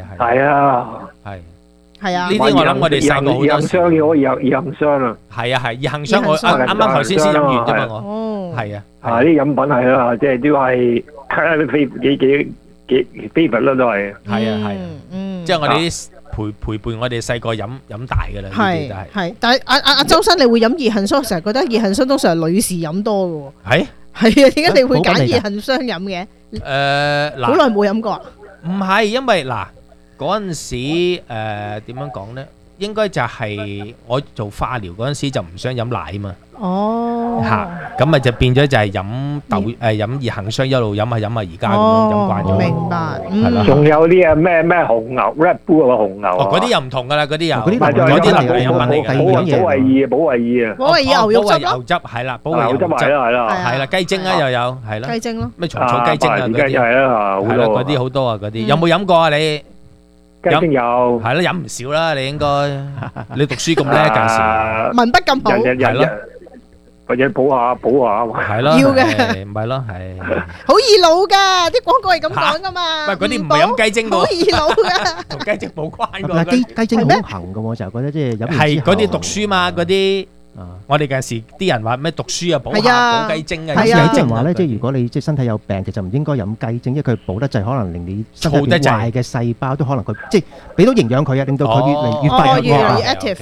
呢啲我諗我哋細個好多時。 二行箱要二行箱啊。 係啊，二行箱我啱啱頭先飲完啫嘛我。係啊。 啲飲品係啦，即係都係幾 favorite 啦都係。 係啊。即係我哋啲。陪伴我哋細個飲大嘅啦， 係，但係阿周生，你會飲二行箱，成日覺得二行箱通常係女士飲多嘅喎。係啊，點解你會揀二行箱飲嘅？好耐冇飲過啊？ 唔係，因為嗱嗰陣時點樣講咧？應該就係我做化療嗰陣時就唔想飲奶啊嘛。 哦， 嚇，咁咪就變咗就係飲飲熱行霜一路飲下，而家咁樣飲慣咗。 明白， 係啦。 仲有啲啊咩紅牛 Red Bull 啊紅牛啊， 嗰啲又唔同㗎啦，嗰啲又嗰啲嗰啲另外飲品嚟㗎。 保衛意啊， 保衛牛肉汁咯， 牛汁係啦，保衛牛汁係啦，雞精啊又有係啦， 雞精咯， 咩蟲草雞精啊嗰啲係啦， 係啦，嗰啲好多啊嗰啲，有冇飲過啊你？ 雞精有， 係啦，飲唔少啦，你應該，你讀書咁叻嗰陣時， 文筆咁好， 係咯。 或者補下， 係咯， 要嘅， 唔係咯，係好易老㗎，啲廣告係咁講㗎嘛。 喂，嗰啲唔係飲雞精㗎， 好易老㗎， 同雞精冇關㗎。 但係雞精好行㗎喎，就覺得即係飲完之後係嗰啲讀書嘛，嗰啲我哋嗰陣時啲人話咩讀書啊補下補雞精啊。 有啲人話咧，即係如果你即係身體有病，其實唔應該飲雞精，因為佢補得滯，可能令你身體變壞嘅細胞都可能佢即係俾到營養佢啊，令到佢越嚟越發育。 越嚟越 active。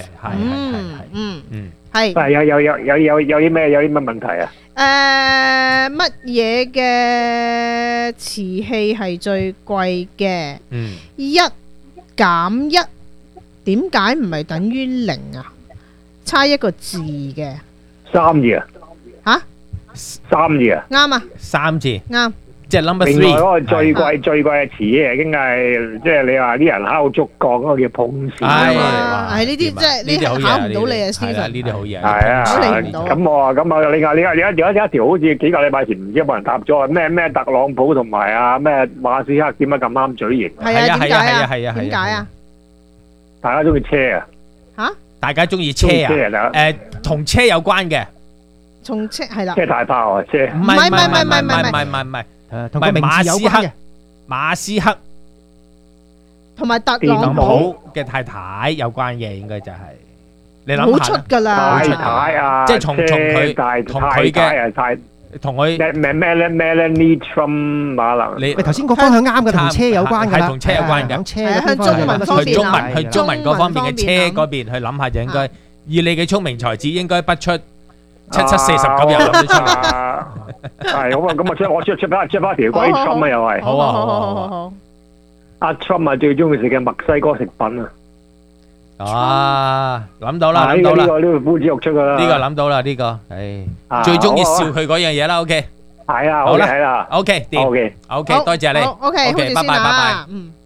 係。 但係有啲咩問題啊？ 乜嘢嘅瓷器係最貴嘅？1減1，點解唔係等於0啊？差一個字嘅。 3字啊？ 嚇 ？3字啊？ 啱啊 ！3字。 啱。 即係 number 3。 另外嗰個最貴嘅瓷器已經係即係你話啲人敲竹槓嗰個叫碰瓷啊嘛。 係呢啲即係你考唔到你啊，Stephen。 呢啲好嘢。 係啊。咁啊，另外有一條好似幾個禮拜前唔知有冇人答咗咩特朗普同埋啊咩馬斯克點解咁啱嘴型？ 係啊，點解啊？點解啊？ 大家中意車啊？ 嚇？ 大家中意車啊？同車有關嘅。 同車係啦。 車大炮啊！車。 唔係。 同個名字有關嘅， 馬斯克同埋特朗普嘅太太有關嘅，應該就係你諗下。 好出㗎啦， 太太啊， 即係從佢嘅同佢 Melanie Trump 可能。 你頭先個方向啱嘅，同車有關㗎啦， 係同車有關嘅。 向中文方面諗， 去中文嗰方面嘅車嗰邊去諗下就應該，以你嘅聰明才智應該不出7749又諗得出嚟。 係咁啊！我出翻條關於 Trump 啊，又係。 好。 阿 Trump 啊，最中意食嘅墨西哥食品啊！ 啊，諗到啦！呢個夫子肉出噶啦。 呢個諗到啦，呢個，最中意笑佢嗰樣嘢啦。OK。 係啊， 好啦， 係啦。 OK，掂。OK，多謝你。 OK， 拜拜。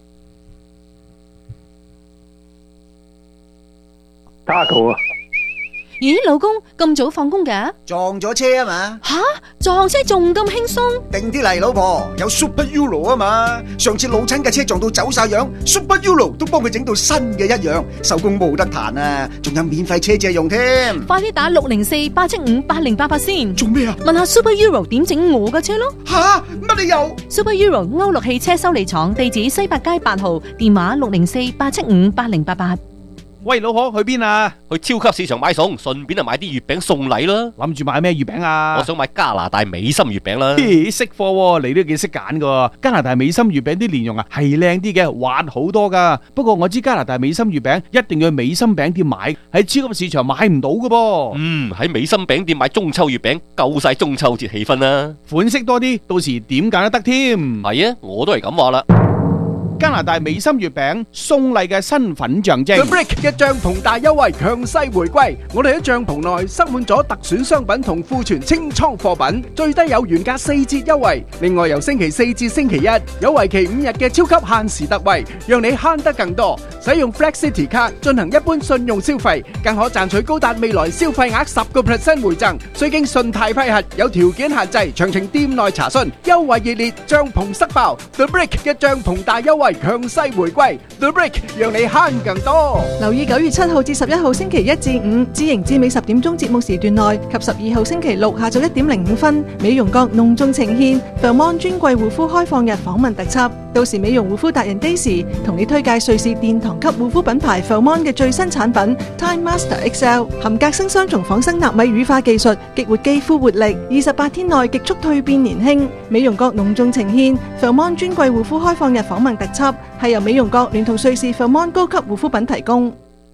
Taco 啊！ 咦，老公咁早放工㗎？ 撞咗車啊嘛！ 吓，撞車仲咁輕鬆？ 定啲嚟，老婆，有 Super Euro 啊嘛！上次老親嘅車撞到走晒樣 ，Super Euro 都幫佢整到新嘅一樣，手工冇得彈啊！仲有免費車借用添。 快啲打604-875-8088先。 做咩啊？ 問下 Super Euro 點整我嘅車咯。 吓，乜你又 ？Super Euro 歐陸汽車修理廠，地址西八街8號，電話604-875-8088。 喂，老婆去邊啊？ 去超級市場買餸，順便就買啲月餅送禮啦。 諗住買咩月餅啊？ 我想買加拿大美心月餅啦。 識貨喎，你都幾識揀噶。加拿大美心月餅啲蓮蓉啊，係靚啲嘅，滑好多噶。不過我知加拿大美心月餅一定要去美心餅店買，喺超級市場買唔到噶噃。 喺美心餅店買中秋月餅，夠晒中秋節氣氛啦。 款式多啲，到時點揀都得添。 係啊，我都係咁話啦。 加拿大美心月餅送禮嘅身份象徵 The Brick 嘅帳篷大優惠強勢回歸，我哋喺帳篷內塞滿咗特選商品同庫存清倉貨品，最低有原價4折優惠。另外由星期4至星期1有為期5日嘅超級限時特惠，讓你慳得更多。使用 Flex City 卡進行一般信用消費，更可賺取高達未來消費額10% 回贈，需經信貸批核，有條件限制，詳情店內查詢。優惠熱烈，帳篷塞爆 The Brick 嘅帳篷大優惠強勢回歸 The Brick 讓你慳更多。 留意9月7號至11號星期1至5知盈至美10點鐘節目時段內及12號星期6下晝1點05分美容閣隆重呈現 Thermon 專櫃護膚開放日訪問特輯，到時美容護膚達人 Daisy 同你推介瑞士殿堂級護膚品牌 Thermon 嘅最新產品 Time Master XL， 含隔生雙重仿生納米乳化技術，激活肌膚活力，28天內極速蛻變年輕。美容閣隆重呈現 Thermon 專櫃護膚開放日訪問特輯，係由美容閣聯同瑞士 Thermon 高級護膚品提供。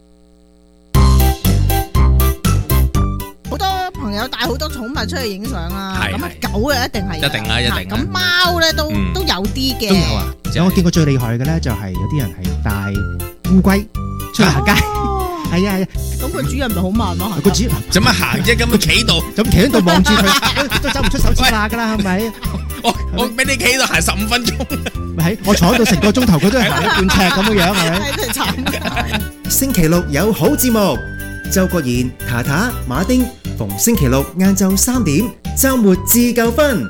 好多朋友帶好多寵物出去影相啦，咁啊狗啊一定係，咁貓咧都有啲嘅， 都有啊。我見過最厲害嘅咧，就係有啲人係帶烏龜出去行街。 係啊係啊， 咁個主人咪好慢咯， 個主人做乜行啫？咁樣企度， 咁企喺度望住佢，都走唔出手指罅㗎啦，係咪？ 我俾你企喺度行15分鐘， 咪係我坐喺度成個鐘頭，佢都係行一半尺咁樣樣，係咪？ 真係慘。 星期六有好節目，周國賢、塔塔、馬丁，逢星期六晏晝3點，週末自夠分。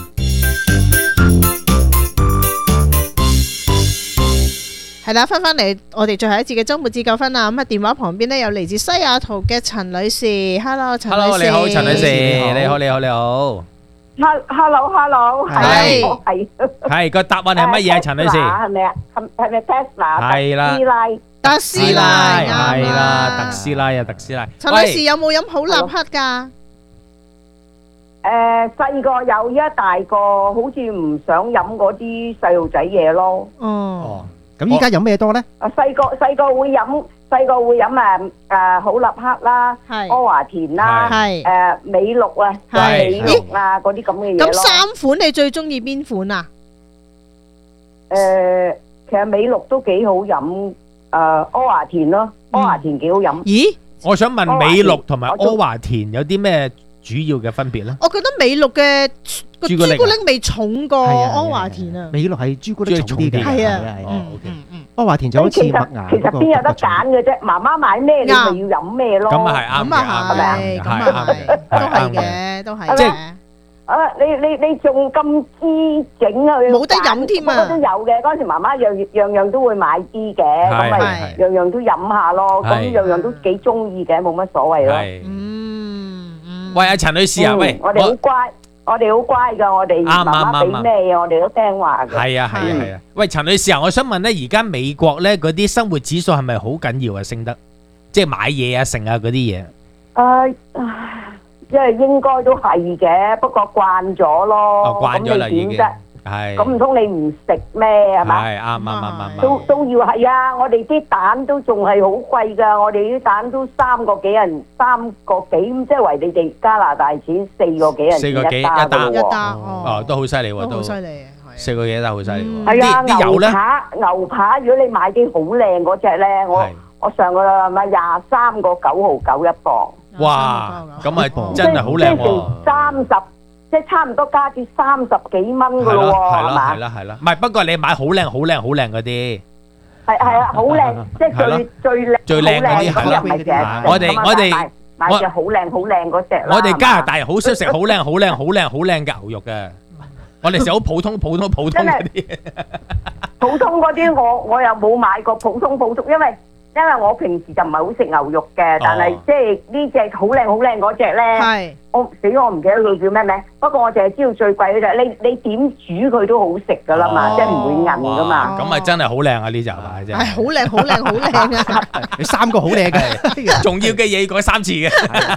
係啦，翻嚟我哋最後一節嘅週末自救分啦。咁啊，電話旁邊呢有嚟自西雅圖嘅陳女士 ，Hello 陳女士。 Hello， 你好，陳女士，你好，你好，你好。 Hello， 係個答案係乜嘢？陳女士係咪啊？係咪 Tesla？ 係啦， 特斯拉， 係啦，特斯拉啊，特斯拉。 陳女士有冇飲好立克㗎？ 細個有，依家大個好似唔想飲嗰啲細路仔嘢咯。 哦。 咁依家飲咩多咧？ 細個會飲好立克啦，阿華田啦，美祿啊，美祿啊嗰啲咁嘅嘢咯。 咁3款你最中意邊款啊？ 其實美祿都幾好飲，阿華田咯，阿華田幾好飲。 咦？ 我想問美祿同埋阿華田有啲咩主要嘅分別咧？ 我覺得美祿嘅個朱古力味重過阿華田啊。 美祿係朱古力重啲嘅， 係啊。 阿華田就好似麥芽其實邊有得揀嘅啫？媽媽買咩你咪要飲咩咯。 咁啊係啱嘅， 係咪啊？咁啊係，都係嘅，都係。 即係你仲咁知整啊？ 冇得飲添啊！ 我都有嘅，嗰陣時媽媽樣都會買啲嘅，咁咪樣都飲下咯。咁樣都幾中意嘅，冇乜所謂咯。 喂，阿陳女士啊，喂， 我哋好乖。我哋好乖噶，我哋媽媽俾咩嘢，我哋都聽話嘅。 係啊係啊係啊！喂，陳女士啊，我想問咧，而家美國咧嗰啲生活指數係咪好緊要啊？升得，即係買嘢啊、剩啊嗰啲嘢。 即係應該都係嘅，不過慣咗咯。 慣咗啦，已經。係。 咁唔通你唔食咩係咪？ 係啱。 都要係啊！我哋啲蛋都仲係好貴㗎，我哋啲蛋都3個幾人，3個幾，即係為你哋加拿大錢4個幾人一打哦，都好犀利喎，都好犀利，4個幾一打好犀利喎。 係啊，牛扒，如果你買啲好靚嗰隻咧，我上個咪23個9毫9一磅。 哇！咁啊真係好靚喎。 30。即係差唔多加至30幾蚊噶咯喎，係嘛？ 係啦，唔係不過你買好靚嗰啲， 係啊，好靚，即係最靚嗰啲係啦。我哋買隻好靚嗰隻啦。 我哋加拿大人好少食好靚嘅牛肉嘅，我哋食好普通嗰啲。 普通嗰啲我又冇買過普通，因為我平時就唔係好食牛肉嘅，但係即係呢隻好靚嗰隻咧，我唔記得佢叫咩名。不過我淨係知道最貴嗰隻，你點煮佢都好食噶啦嘛，即係唔會韌噶嘛。 咁啊真係好靚啊呢隻係真係。 係好靚啊！ 你3個好靚嘅， 重要嘅嘢要改3次嘅。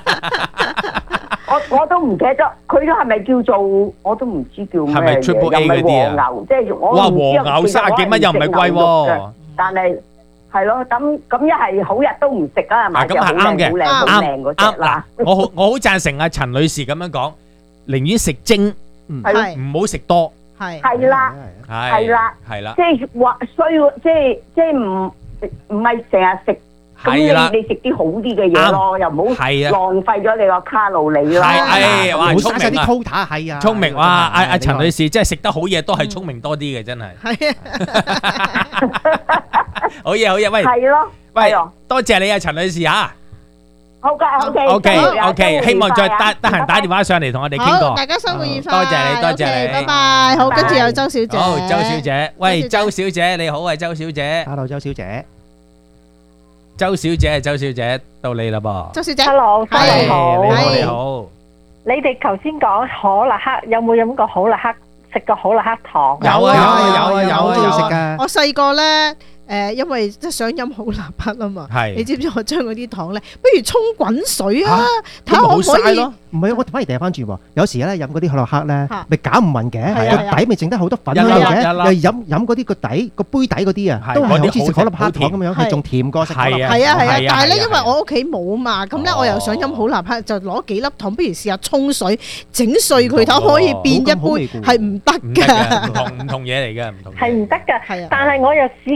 我都唔記得，佢都係咪叫做我都唔知叫咩嘢，係咪 Triple A 嗰啲啊？ 即係我唔知。 哇，和牛30幾蚊又唔係貴喎， 但係。係咯，咁一係好日都唔食啊，買隻好靚好靚嗰隻啦。 我好贊成阿陳女士咁樣講，寧願食精，唔好食多。 係啦，即係話即係唔係成日食。咁你食啲好啲嘅嘢咯，又唔好浪費咗你個卡路里咯。 係，哇，聰明啲 quota 係啊， 聰明哇！阿陳女士真係食得好嘢，都係聰明多啲嘅，真係。係啊，好嘢，喂。係咯，喂，多謝你啊，陳女士嚇。 好嘅 ，OK，希望再得閒打電話上嚟同我哋傾過。 大家生活愉快。 多謝你， 拜拜。好，跟住有周小姐。 好，周小姐，喂，周小姐你好啊，周小姐。 Hello， 周小姐。 周小姐到你啦噃。 周小姐 ，Hello， 你好。 你哋頭先講可樂克，有冇飲過可樂克？食過可樂克糖？ 有啊，中意食噶。 我細個咧。因為即係想飲好立克啊嘛，你知唔知我將嗰啲糖咧，不如沖滾水啊，睇下可唔可以？ 唔係，我反而掉翻轉喎。有時咧飲嗰啲可樂克咧，咪攪唔勻嘅，個底咪剩得好多粉喺度嘅。又飲嗰啲個底個杯底嗰啲啊，都係好似食可樂克糖咁樣，係仲甜過食可樂克。 係啊，但係咧，因為我屋企冇啊嘛，咁咧我又想飲好立克，就攞幾粒糖，不如試下沖水整碎佢，睇可以變一杯，係唔得㗎。 唔同嘢嚟嘅，唔同。 係唔得㗎，但係我又試過咧。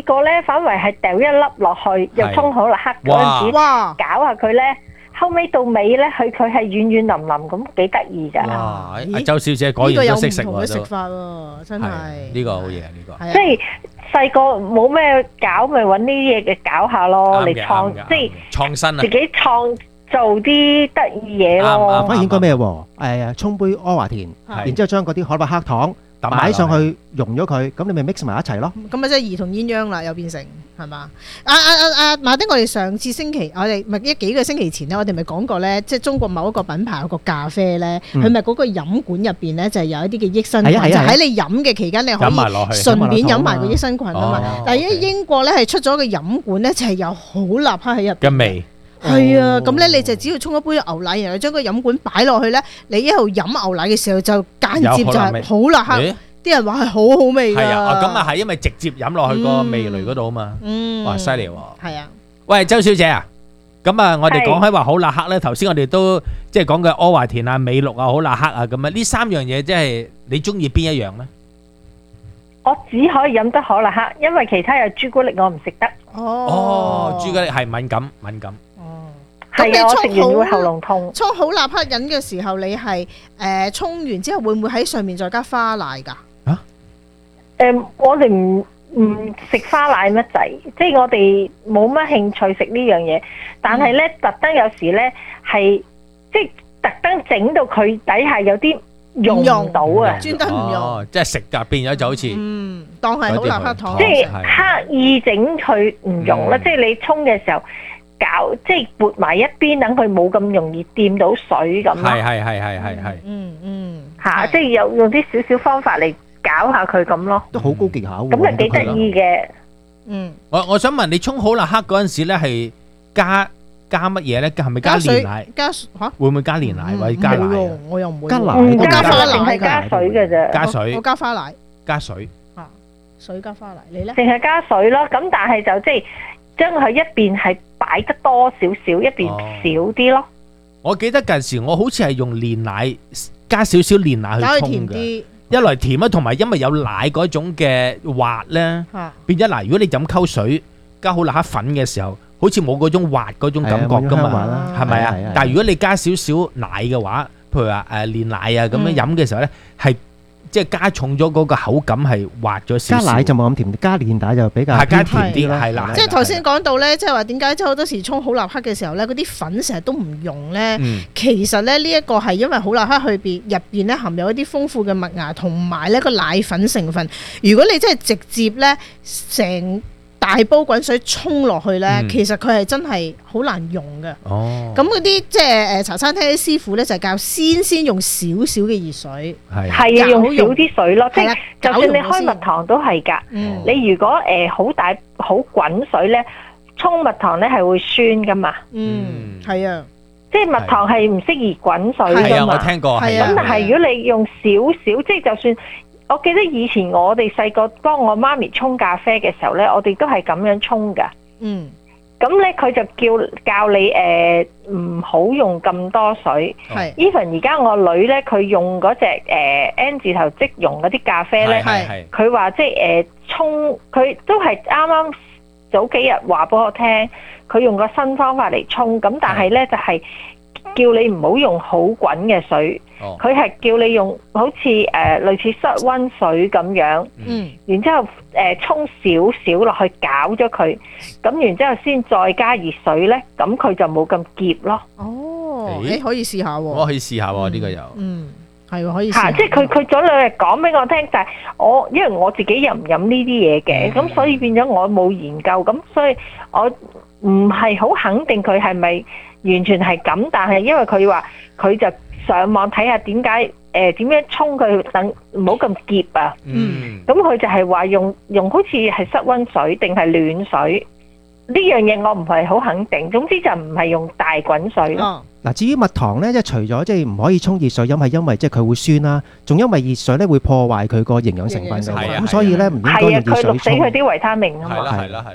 反為係掉一粒落去，又沖好辣黑嗰陣時，搞下佢咧，後尾到尾咧，佢係軟軟腍腍咁，幾得意㗎。 哇！阿周小姐果然都識食喎，都食法喎，真係呢個好嘢，呢個即係細個冇咩搞，咪揾呢啲嘢嘅搞下咯，嚟創即係創新啊， 自己創做啲得意嘢咯。 反而應該咩喎？沖杯阿華田，然之後將嗰啲可樂黑糖擺上去溶咗佢，咁你咪 mix 埋一齊咯。 咁啊，即係兒童鴛鴦啦，又變成係嘛？馬丁，我哋上次星期，我哋咪幾個星期前咧，我哋咪講過咧，即係中國某一個品牌有個咖啡咧，佢咪嗰個飲管入邊咧就係有一啲嘅益生菌，就喺你飲嘅期間你可以順便飲埋個益生菌啊嘛。但係英國咧係出咗個飲管咧，就係有好立克喺入邊嘅味。 係啊，咁咧你就只要沖一杯牛奶，然後將個飲管擺落去咧，你一路飲牛奶嘅時候就間接就係好立克。啲人話係好好味㗎。係啊， 咁啊係因為直接飲落去個味蕾嗰度啊嘛。哇，犀利喎！ 係啊。 喂，周小姐啊，咁啊，我哋講開話好立克咧，頭先我哋都即係講嘅阿華田啊、美祿啊、好立克啊咁啊，呢三樣嘢即係你中意邊一樣咧？ 我只可以飲得可立克，因為其他有朱古力我唔食得。 哦，朱古力係敏感。 係啊，我食完會喉嚨痛。 沖好立克飲嘅時候，你係沖完之後會唔會喺上面再加花奶㗎？ 我哋唔食花奶乜滯，即係我哋冇乜興趣食呢樣嘢。但係咧，特登有時咧係即係特登整到佢底下有啲用唔到啊， 專登唔用。 即係食㗎，變咗就好似當係好立克糖， 即係刻意整佢唔用啦。即係你沖嘅時候搞，即係撥埋一邊，等佢冇咁容易掂到水咁咯。 係。 嚇！即係用啲少少方法嚟搞下佢咁咯， 都好高技巧喎。 咁係幾得意嘅。 我想問你沖好立克嗰陣時咧，係加乜嘢咧？係咪加煉奶？ 加嚇？ 會唔會加煉奶或者加奶？ 我又唔會。 加奶， 我加花奶，係加水嘅啫。 加水。 我加花奶。 加水。 水加花奶，你咧？ 淨係加水咯。咁但係就即係將佢一邊係擺得多少少，一邊少啲咯。 我記得近時我好似係用煉奶加少少煉奶去沖嘅。一來甜啊，同埋因為有奶嗰種嘅滑咧，變咗嗱。如果你飲溝水加好立克粉嘅時候，好似冇嗰種滑嗰種感覺噶嘛，係咪啊？但係如果你加少少奶嘅話，譬如話煉奶啊咁樣飲嘅時候咧，係即係加重咗嗰個口感，係滑咗少少。 加奶就冇咁甜，加煉奶就比較加甜啲，係啦。 即係頭先講到咧，即係話點解即係好多時沖好立克嘅時候咧，嗰啲粉成日都唔用咧。其實咧呢一個係因為好立克入邊咧含有一啲豐富嘅麥芽同埋呢個奶粉成分。如果你真係直接咧成大煲滾水沖落去咧，其實佢係真係好難用嘅。咁嗰啲即係茶餐廳啲師傅咧就教先用少少嘅熱水， 係啊，用少啲水咯。即係就算你開蜜糖都係㗎。你如果好大好滾水咧，沖蜜糖咧係會酸㗎嘛。 係啊， 即係蜜糖係唔適宜滾水㗎嘛。 我聽過。 咁但係如果你用少少，即係就算。我記得以前我哋細個幫我媽咪沖咖啡嘅時候咧，我哋都係咁樣沖噶。咁咧佢就教你唔好用咁多水。even 而家我女咧，佢用嗰隻N 字頭即溶嗰啲咖啡咧，佢話即係沖，佢都係啱啱早幾日話俾我聽，佢用個新方法嚟沖。咁但係咧就係叫你唔好用好滾嘅水。佢係叫你用好似類似室溫水咁樣，然之後沖少少落去攪咗佢，咁然之後先再加熱水咧，咁佢就冇咁澀咯。 你可以試下喎。 我可以試下喎，呢個又係喎，可以試下。 即係佢早兩日講俾我聽，但係因為我自己又唔飲呢啲嘢嘅，咁所以變咗我冇研究，咁所以我唔係好肯定佢係咪完全係咁，但係因為佢話佢就上網睇下點解點樣沖佢等唔好咁澀啊。咁佢就係話用好似係室溫水定係暖水呢樣嘢，我唔係好肯定。總之就唔係用大滾水咯。 嗱，至於蜜糖咧，即係除咗即係唔可以沖熱水飲，係因為即係佢會酸啦，仲因為熱水咧會破壞佢個營養成分㗎嘛。咁所以咧唔應該用熱水沖。 佢錄死佢啲維他命啊嘛。 係啦，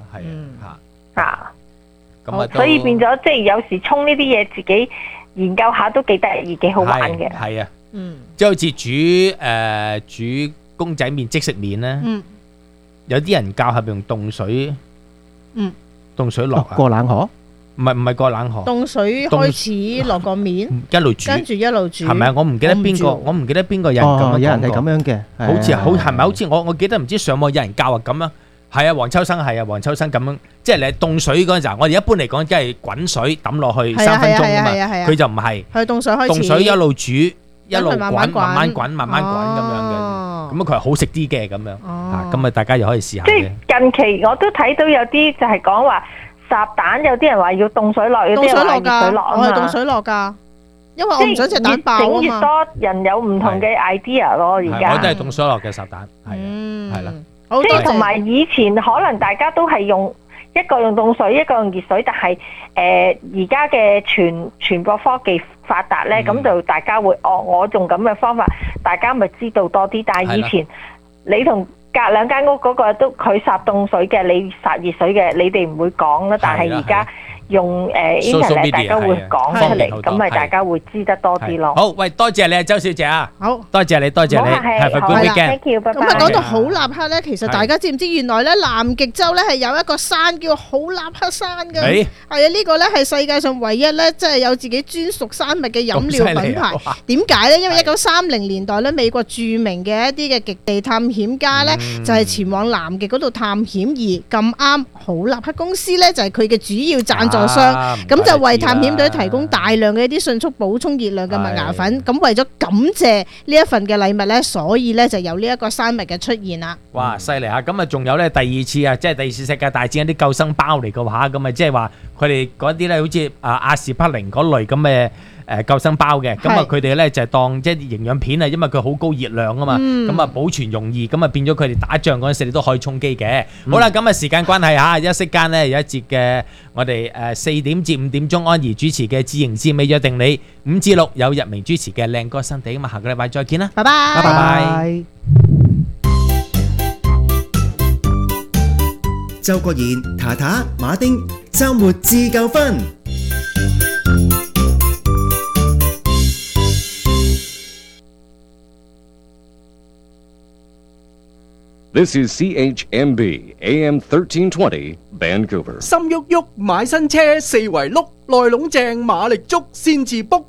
所以變咗即係有時沖呢啲嘢自己研究下都幾得意，幾好玩嘅。 係啊，即係好似煮公仔麵即食麵咧。 有啲人教係用凍水，凍水落啊， 過冷河。 唔係過冷河， 凍水開始落個面， 一路煮， 跟住一路煮， 係咪啊？我唔記得邊個人咁樣講過， 有人係咁樣嘅， 好似係咪好似我記得唔知上網有人教啊咁樣，係啊，黃秋生咁樣，即係你凍水嗰陣時候，我哋一般嚟講即係滾水抌落去3分鐘㗎嘛，佢就唔係， 係凍水開始， 凍水一路煮一路慢慢滾咁樣嘅，咁佢係好食啲嘅咁樣，咁啊大家又可以試下嘅。 即係近期我都睇到有啲就係講話。烚蛋有啲人話要凍水落，有啲人話熱水落啊嘛。 我係凍水落㗎，因為我唔想隻蛋爆啊嘛。 越整越多人有唔同嘅 idea 咯，而家。 我都係凍水落嘅烚蛋，係啦。 即係同埋以前可能大家都係用一個用凍水，一個用熱水，但係而家嘅傳播科技發達咧，咁就大家會我用咁嘅方法，大家咪知道多啲。但係以前你同隔兩間屋嗰個都佢烚凍水嘅，你烚熱水嘅，你哋唔會講啦。但係而家用internet 大家會講出嚟，咁咪大家會知得多啲咯。 好，喂，多謝你啊，周小姐啊， 好， 多謝你，Have a good weekend。 咁啊，講到好立克咧，其實大家知唔知原來咧南極洲咧係有一個山叫好立克山嘅？係啊，呢個咧係世界上唯一咧，即係有自己專屬山脈嘅飲料品牌。點解咧？因為1930年代咧，美國著名嘅一啲嘅極地探險家咧，就係前往南極嗰度探險，而咁啱好立克公司咧就係佢嘅主要贊助商，咁就為探險隊提供大量嘅一啲迅速補充熱量嘅麥芽粉。咁為咗感謝呢一份嘅禮物咧，所以咧就有呢一個山脈嘅出現啦。 哇，犀利啊！咁啊，仲有咧第二次啊，即係第二次世界大戰一啲救生包嚟嘅話，咁啊，即係話佢哋嗰啲咧，好似阿士匹靈嗰類咁嘅救生包嘅，咁啊佢哋咧就係當即係營養片啊，因為佢好高熱量啊嘛，咁啊保存容易，咁啊變咗佢哋打仗嗰陣時你都可以充飢嘅。好啦，咁啊時間關係嚇，一息間咧有一節嘅我哋4點至5點鐘安怡主持嘅自營自美約定你5至6有日明主持嘅靚歌新地，咁啊下個禮拜再見啦， 拜拜， 拜拜。 周國賢、塔塔、馬丁，週末自夠分。 This is CHMB AM 1320 Vancouver。 心喐喐買新車，四圍碌，內籠正馬力足先至 book。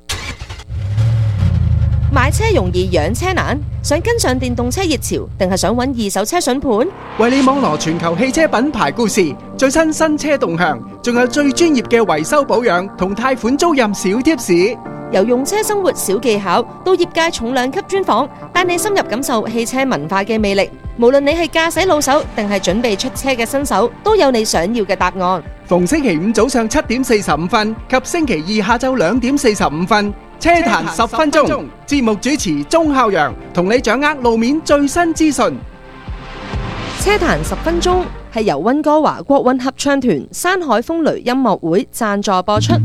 買車容易養車難，想跟上電動車熱潮，定係想揾二手車筍盤？ 為你網羅全球汽車品牌故事、最新新車動向，仲有最專業嘅維修保養同貸款租賃小貼士。 由用車生活小技巧到業界重量級專訪，帶你深入感受汽車文化嘅魅力。無論你係駕駛老手定係準備出車嘅新手，都有你想要嘅答案。 逢星期五早上7點45分及星期二下晝2點45分，車壇10分鐘，節目主持鐘孝陽同你掌握路面最新資訊。 車壇10分鐘係由溫哥華國韻合唱團山海風雷音樂會贊助播出。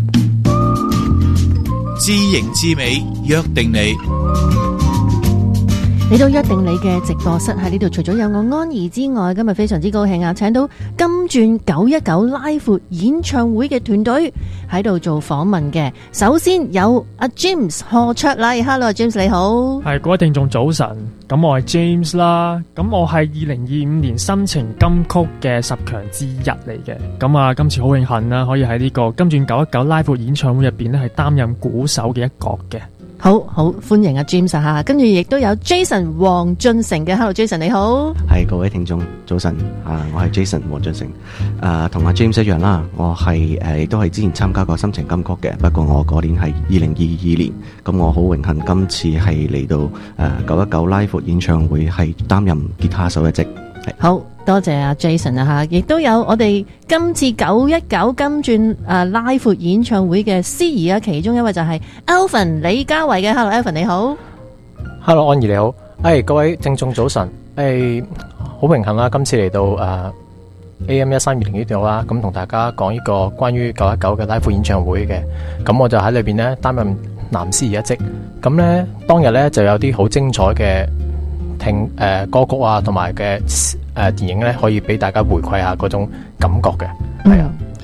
知型知美，約定你。 嚟到約定你嘅直播室喺呢度，除咗有我安怡之外，今日非常之高興啊，請到金鑽919拉闊演唱會嘅團隊喺度做訪問嘅。首先有阿 James 何卓麗 ，Hello James 你好， 係各位聽眾早晨。咁我係 James 啦，咁我係2025年心情金曲嘅10強之一嚟嘅。咁啊，今次好榮幸啦，可以喺呢個金鑽919拉闊演唱會入邊咧，係擔任鼓手嘅一角嘅。 好好歡迎阿 James 吓，跟住亦都有 Jason 黃俊成嘅 ，Hello Jason 你好， 係各位聽眾早晨我係 Jason 黃俊成，同阿 James 一樣啦，我係亦都係之前參加過心情金曲嘅，不過我嗰年係2022年，咁我好榮幸今次係嚟到919拉闊演唱會係擔任吉他手一職。 好多謝阿 Jason 啊吓，亦都有我哋今次919金鑽拉闊演唱會嘅司儀啊，其中一位就係 Alvin 李家維嘅。 Hello Alvin 你好。 Hello 安怡你好。各位聽眾早晨。好榮幸啦，今次嚟到AM 1320呢度啦，咁同大家講呢個關於919嘅拉闊演唱會嘅，咁我就喺裏邊呢擔任男司儀一職。咁呢當日呢就有啲好精彩嘅歌曲啊，同埋嘅電影咧，可以俾大家回饋下嗰種感覺嘅，係啊。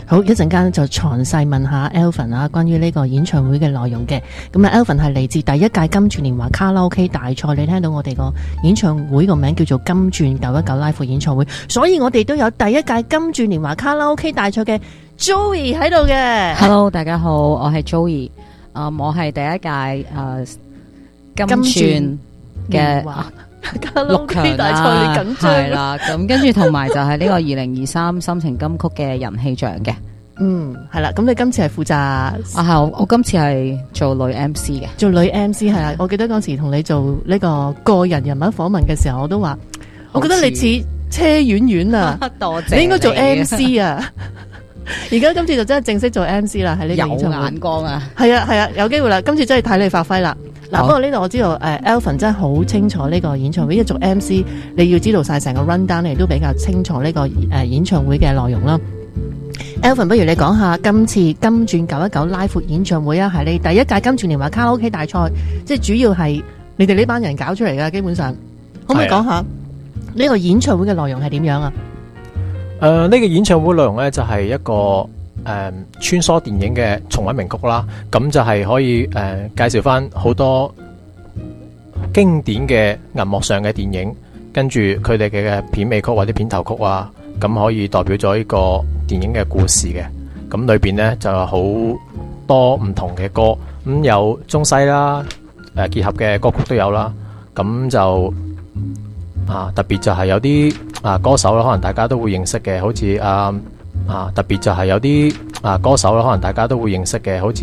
好，一陣間就詳細問下 Alvin 啊，關於呢個演唱會嘅內容嘅。咁啊 Alvin 係嚟自第一屆金鑽年華卡拉 OK 大賽，你聽到我哋個演唱會個名叫做金鑽919拉闊演唱會，所以我哋都有第一屆金鑽年華卡拉 OK 大賽嘅 Joey 喺度嘅。 Hello， 大家好，我係 Joey，我係第一屆金鑽嘅卡拉 OK 大賽，你緊張係啦，咁跟住同埋就係呢個2023心情金曲嘅人氣獎嘅。 係啦，咁你今次係負責我今次係做女 MC 嘅， 做女 MC 係啊。我記得嗰時同你做呢個個人人物訪問嘅時候，我都話，我覺得你似車婉婉啊， 多謝你應該做 MC 啊。而家今次就真係正式做 MC 啦，喺呢個演唱會有眼光啊， 係啊，有機會啦，今次真係睇你發揮啦。嗱，不過呢度我知道Alvin 真係好清楚呢個演唱會，因為做 MC 你要知道晒成個 run down，你都比較清楚呢個演唱會嘅內容啦。Alvin， 不如你講下今次金鑽919拉闊演唱會啊，係你第一屆金鑽年華卡拉 OK 大賽，即係主要係你哋呢班人搞出嚟噶，基本上可唔可以講下呢個演唱會嘅內容係點樣啊？ 呢個演唱會內容呢，就係一個穿梭電影嘅重溫名曲啦，咁就係可以介紹翻好多經典嘅銀幕上嘅電影，跟住佢哋嘅片尾曲或者片頭曲啊，咁可以代表咗呢個電影嘅故事嘅。咁裏邊呢，就有好多唔同嘅歌，咁有中西啦，結合嘅歌曲都有啦，咁就特別就係有啲歌手啦，可能大家都會認識嘅，好似特別就係有啲歌手啦，可能大家都會認識嘅，好似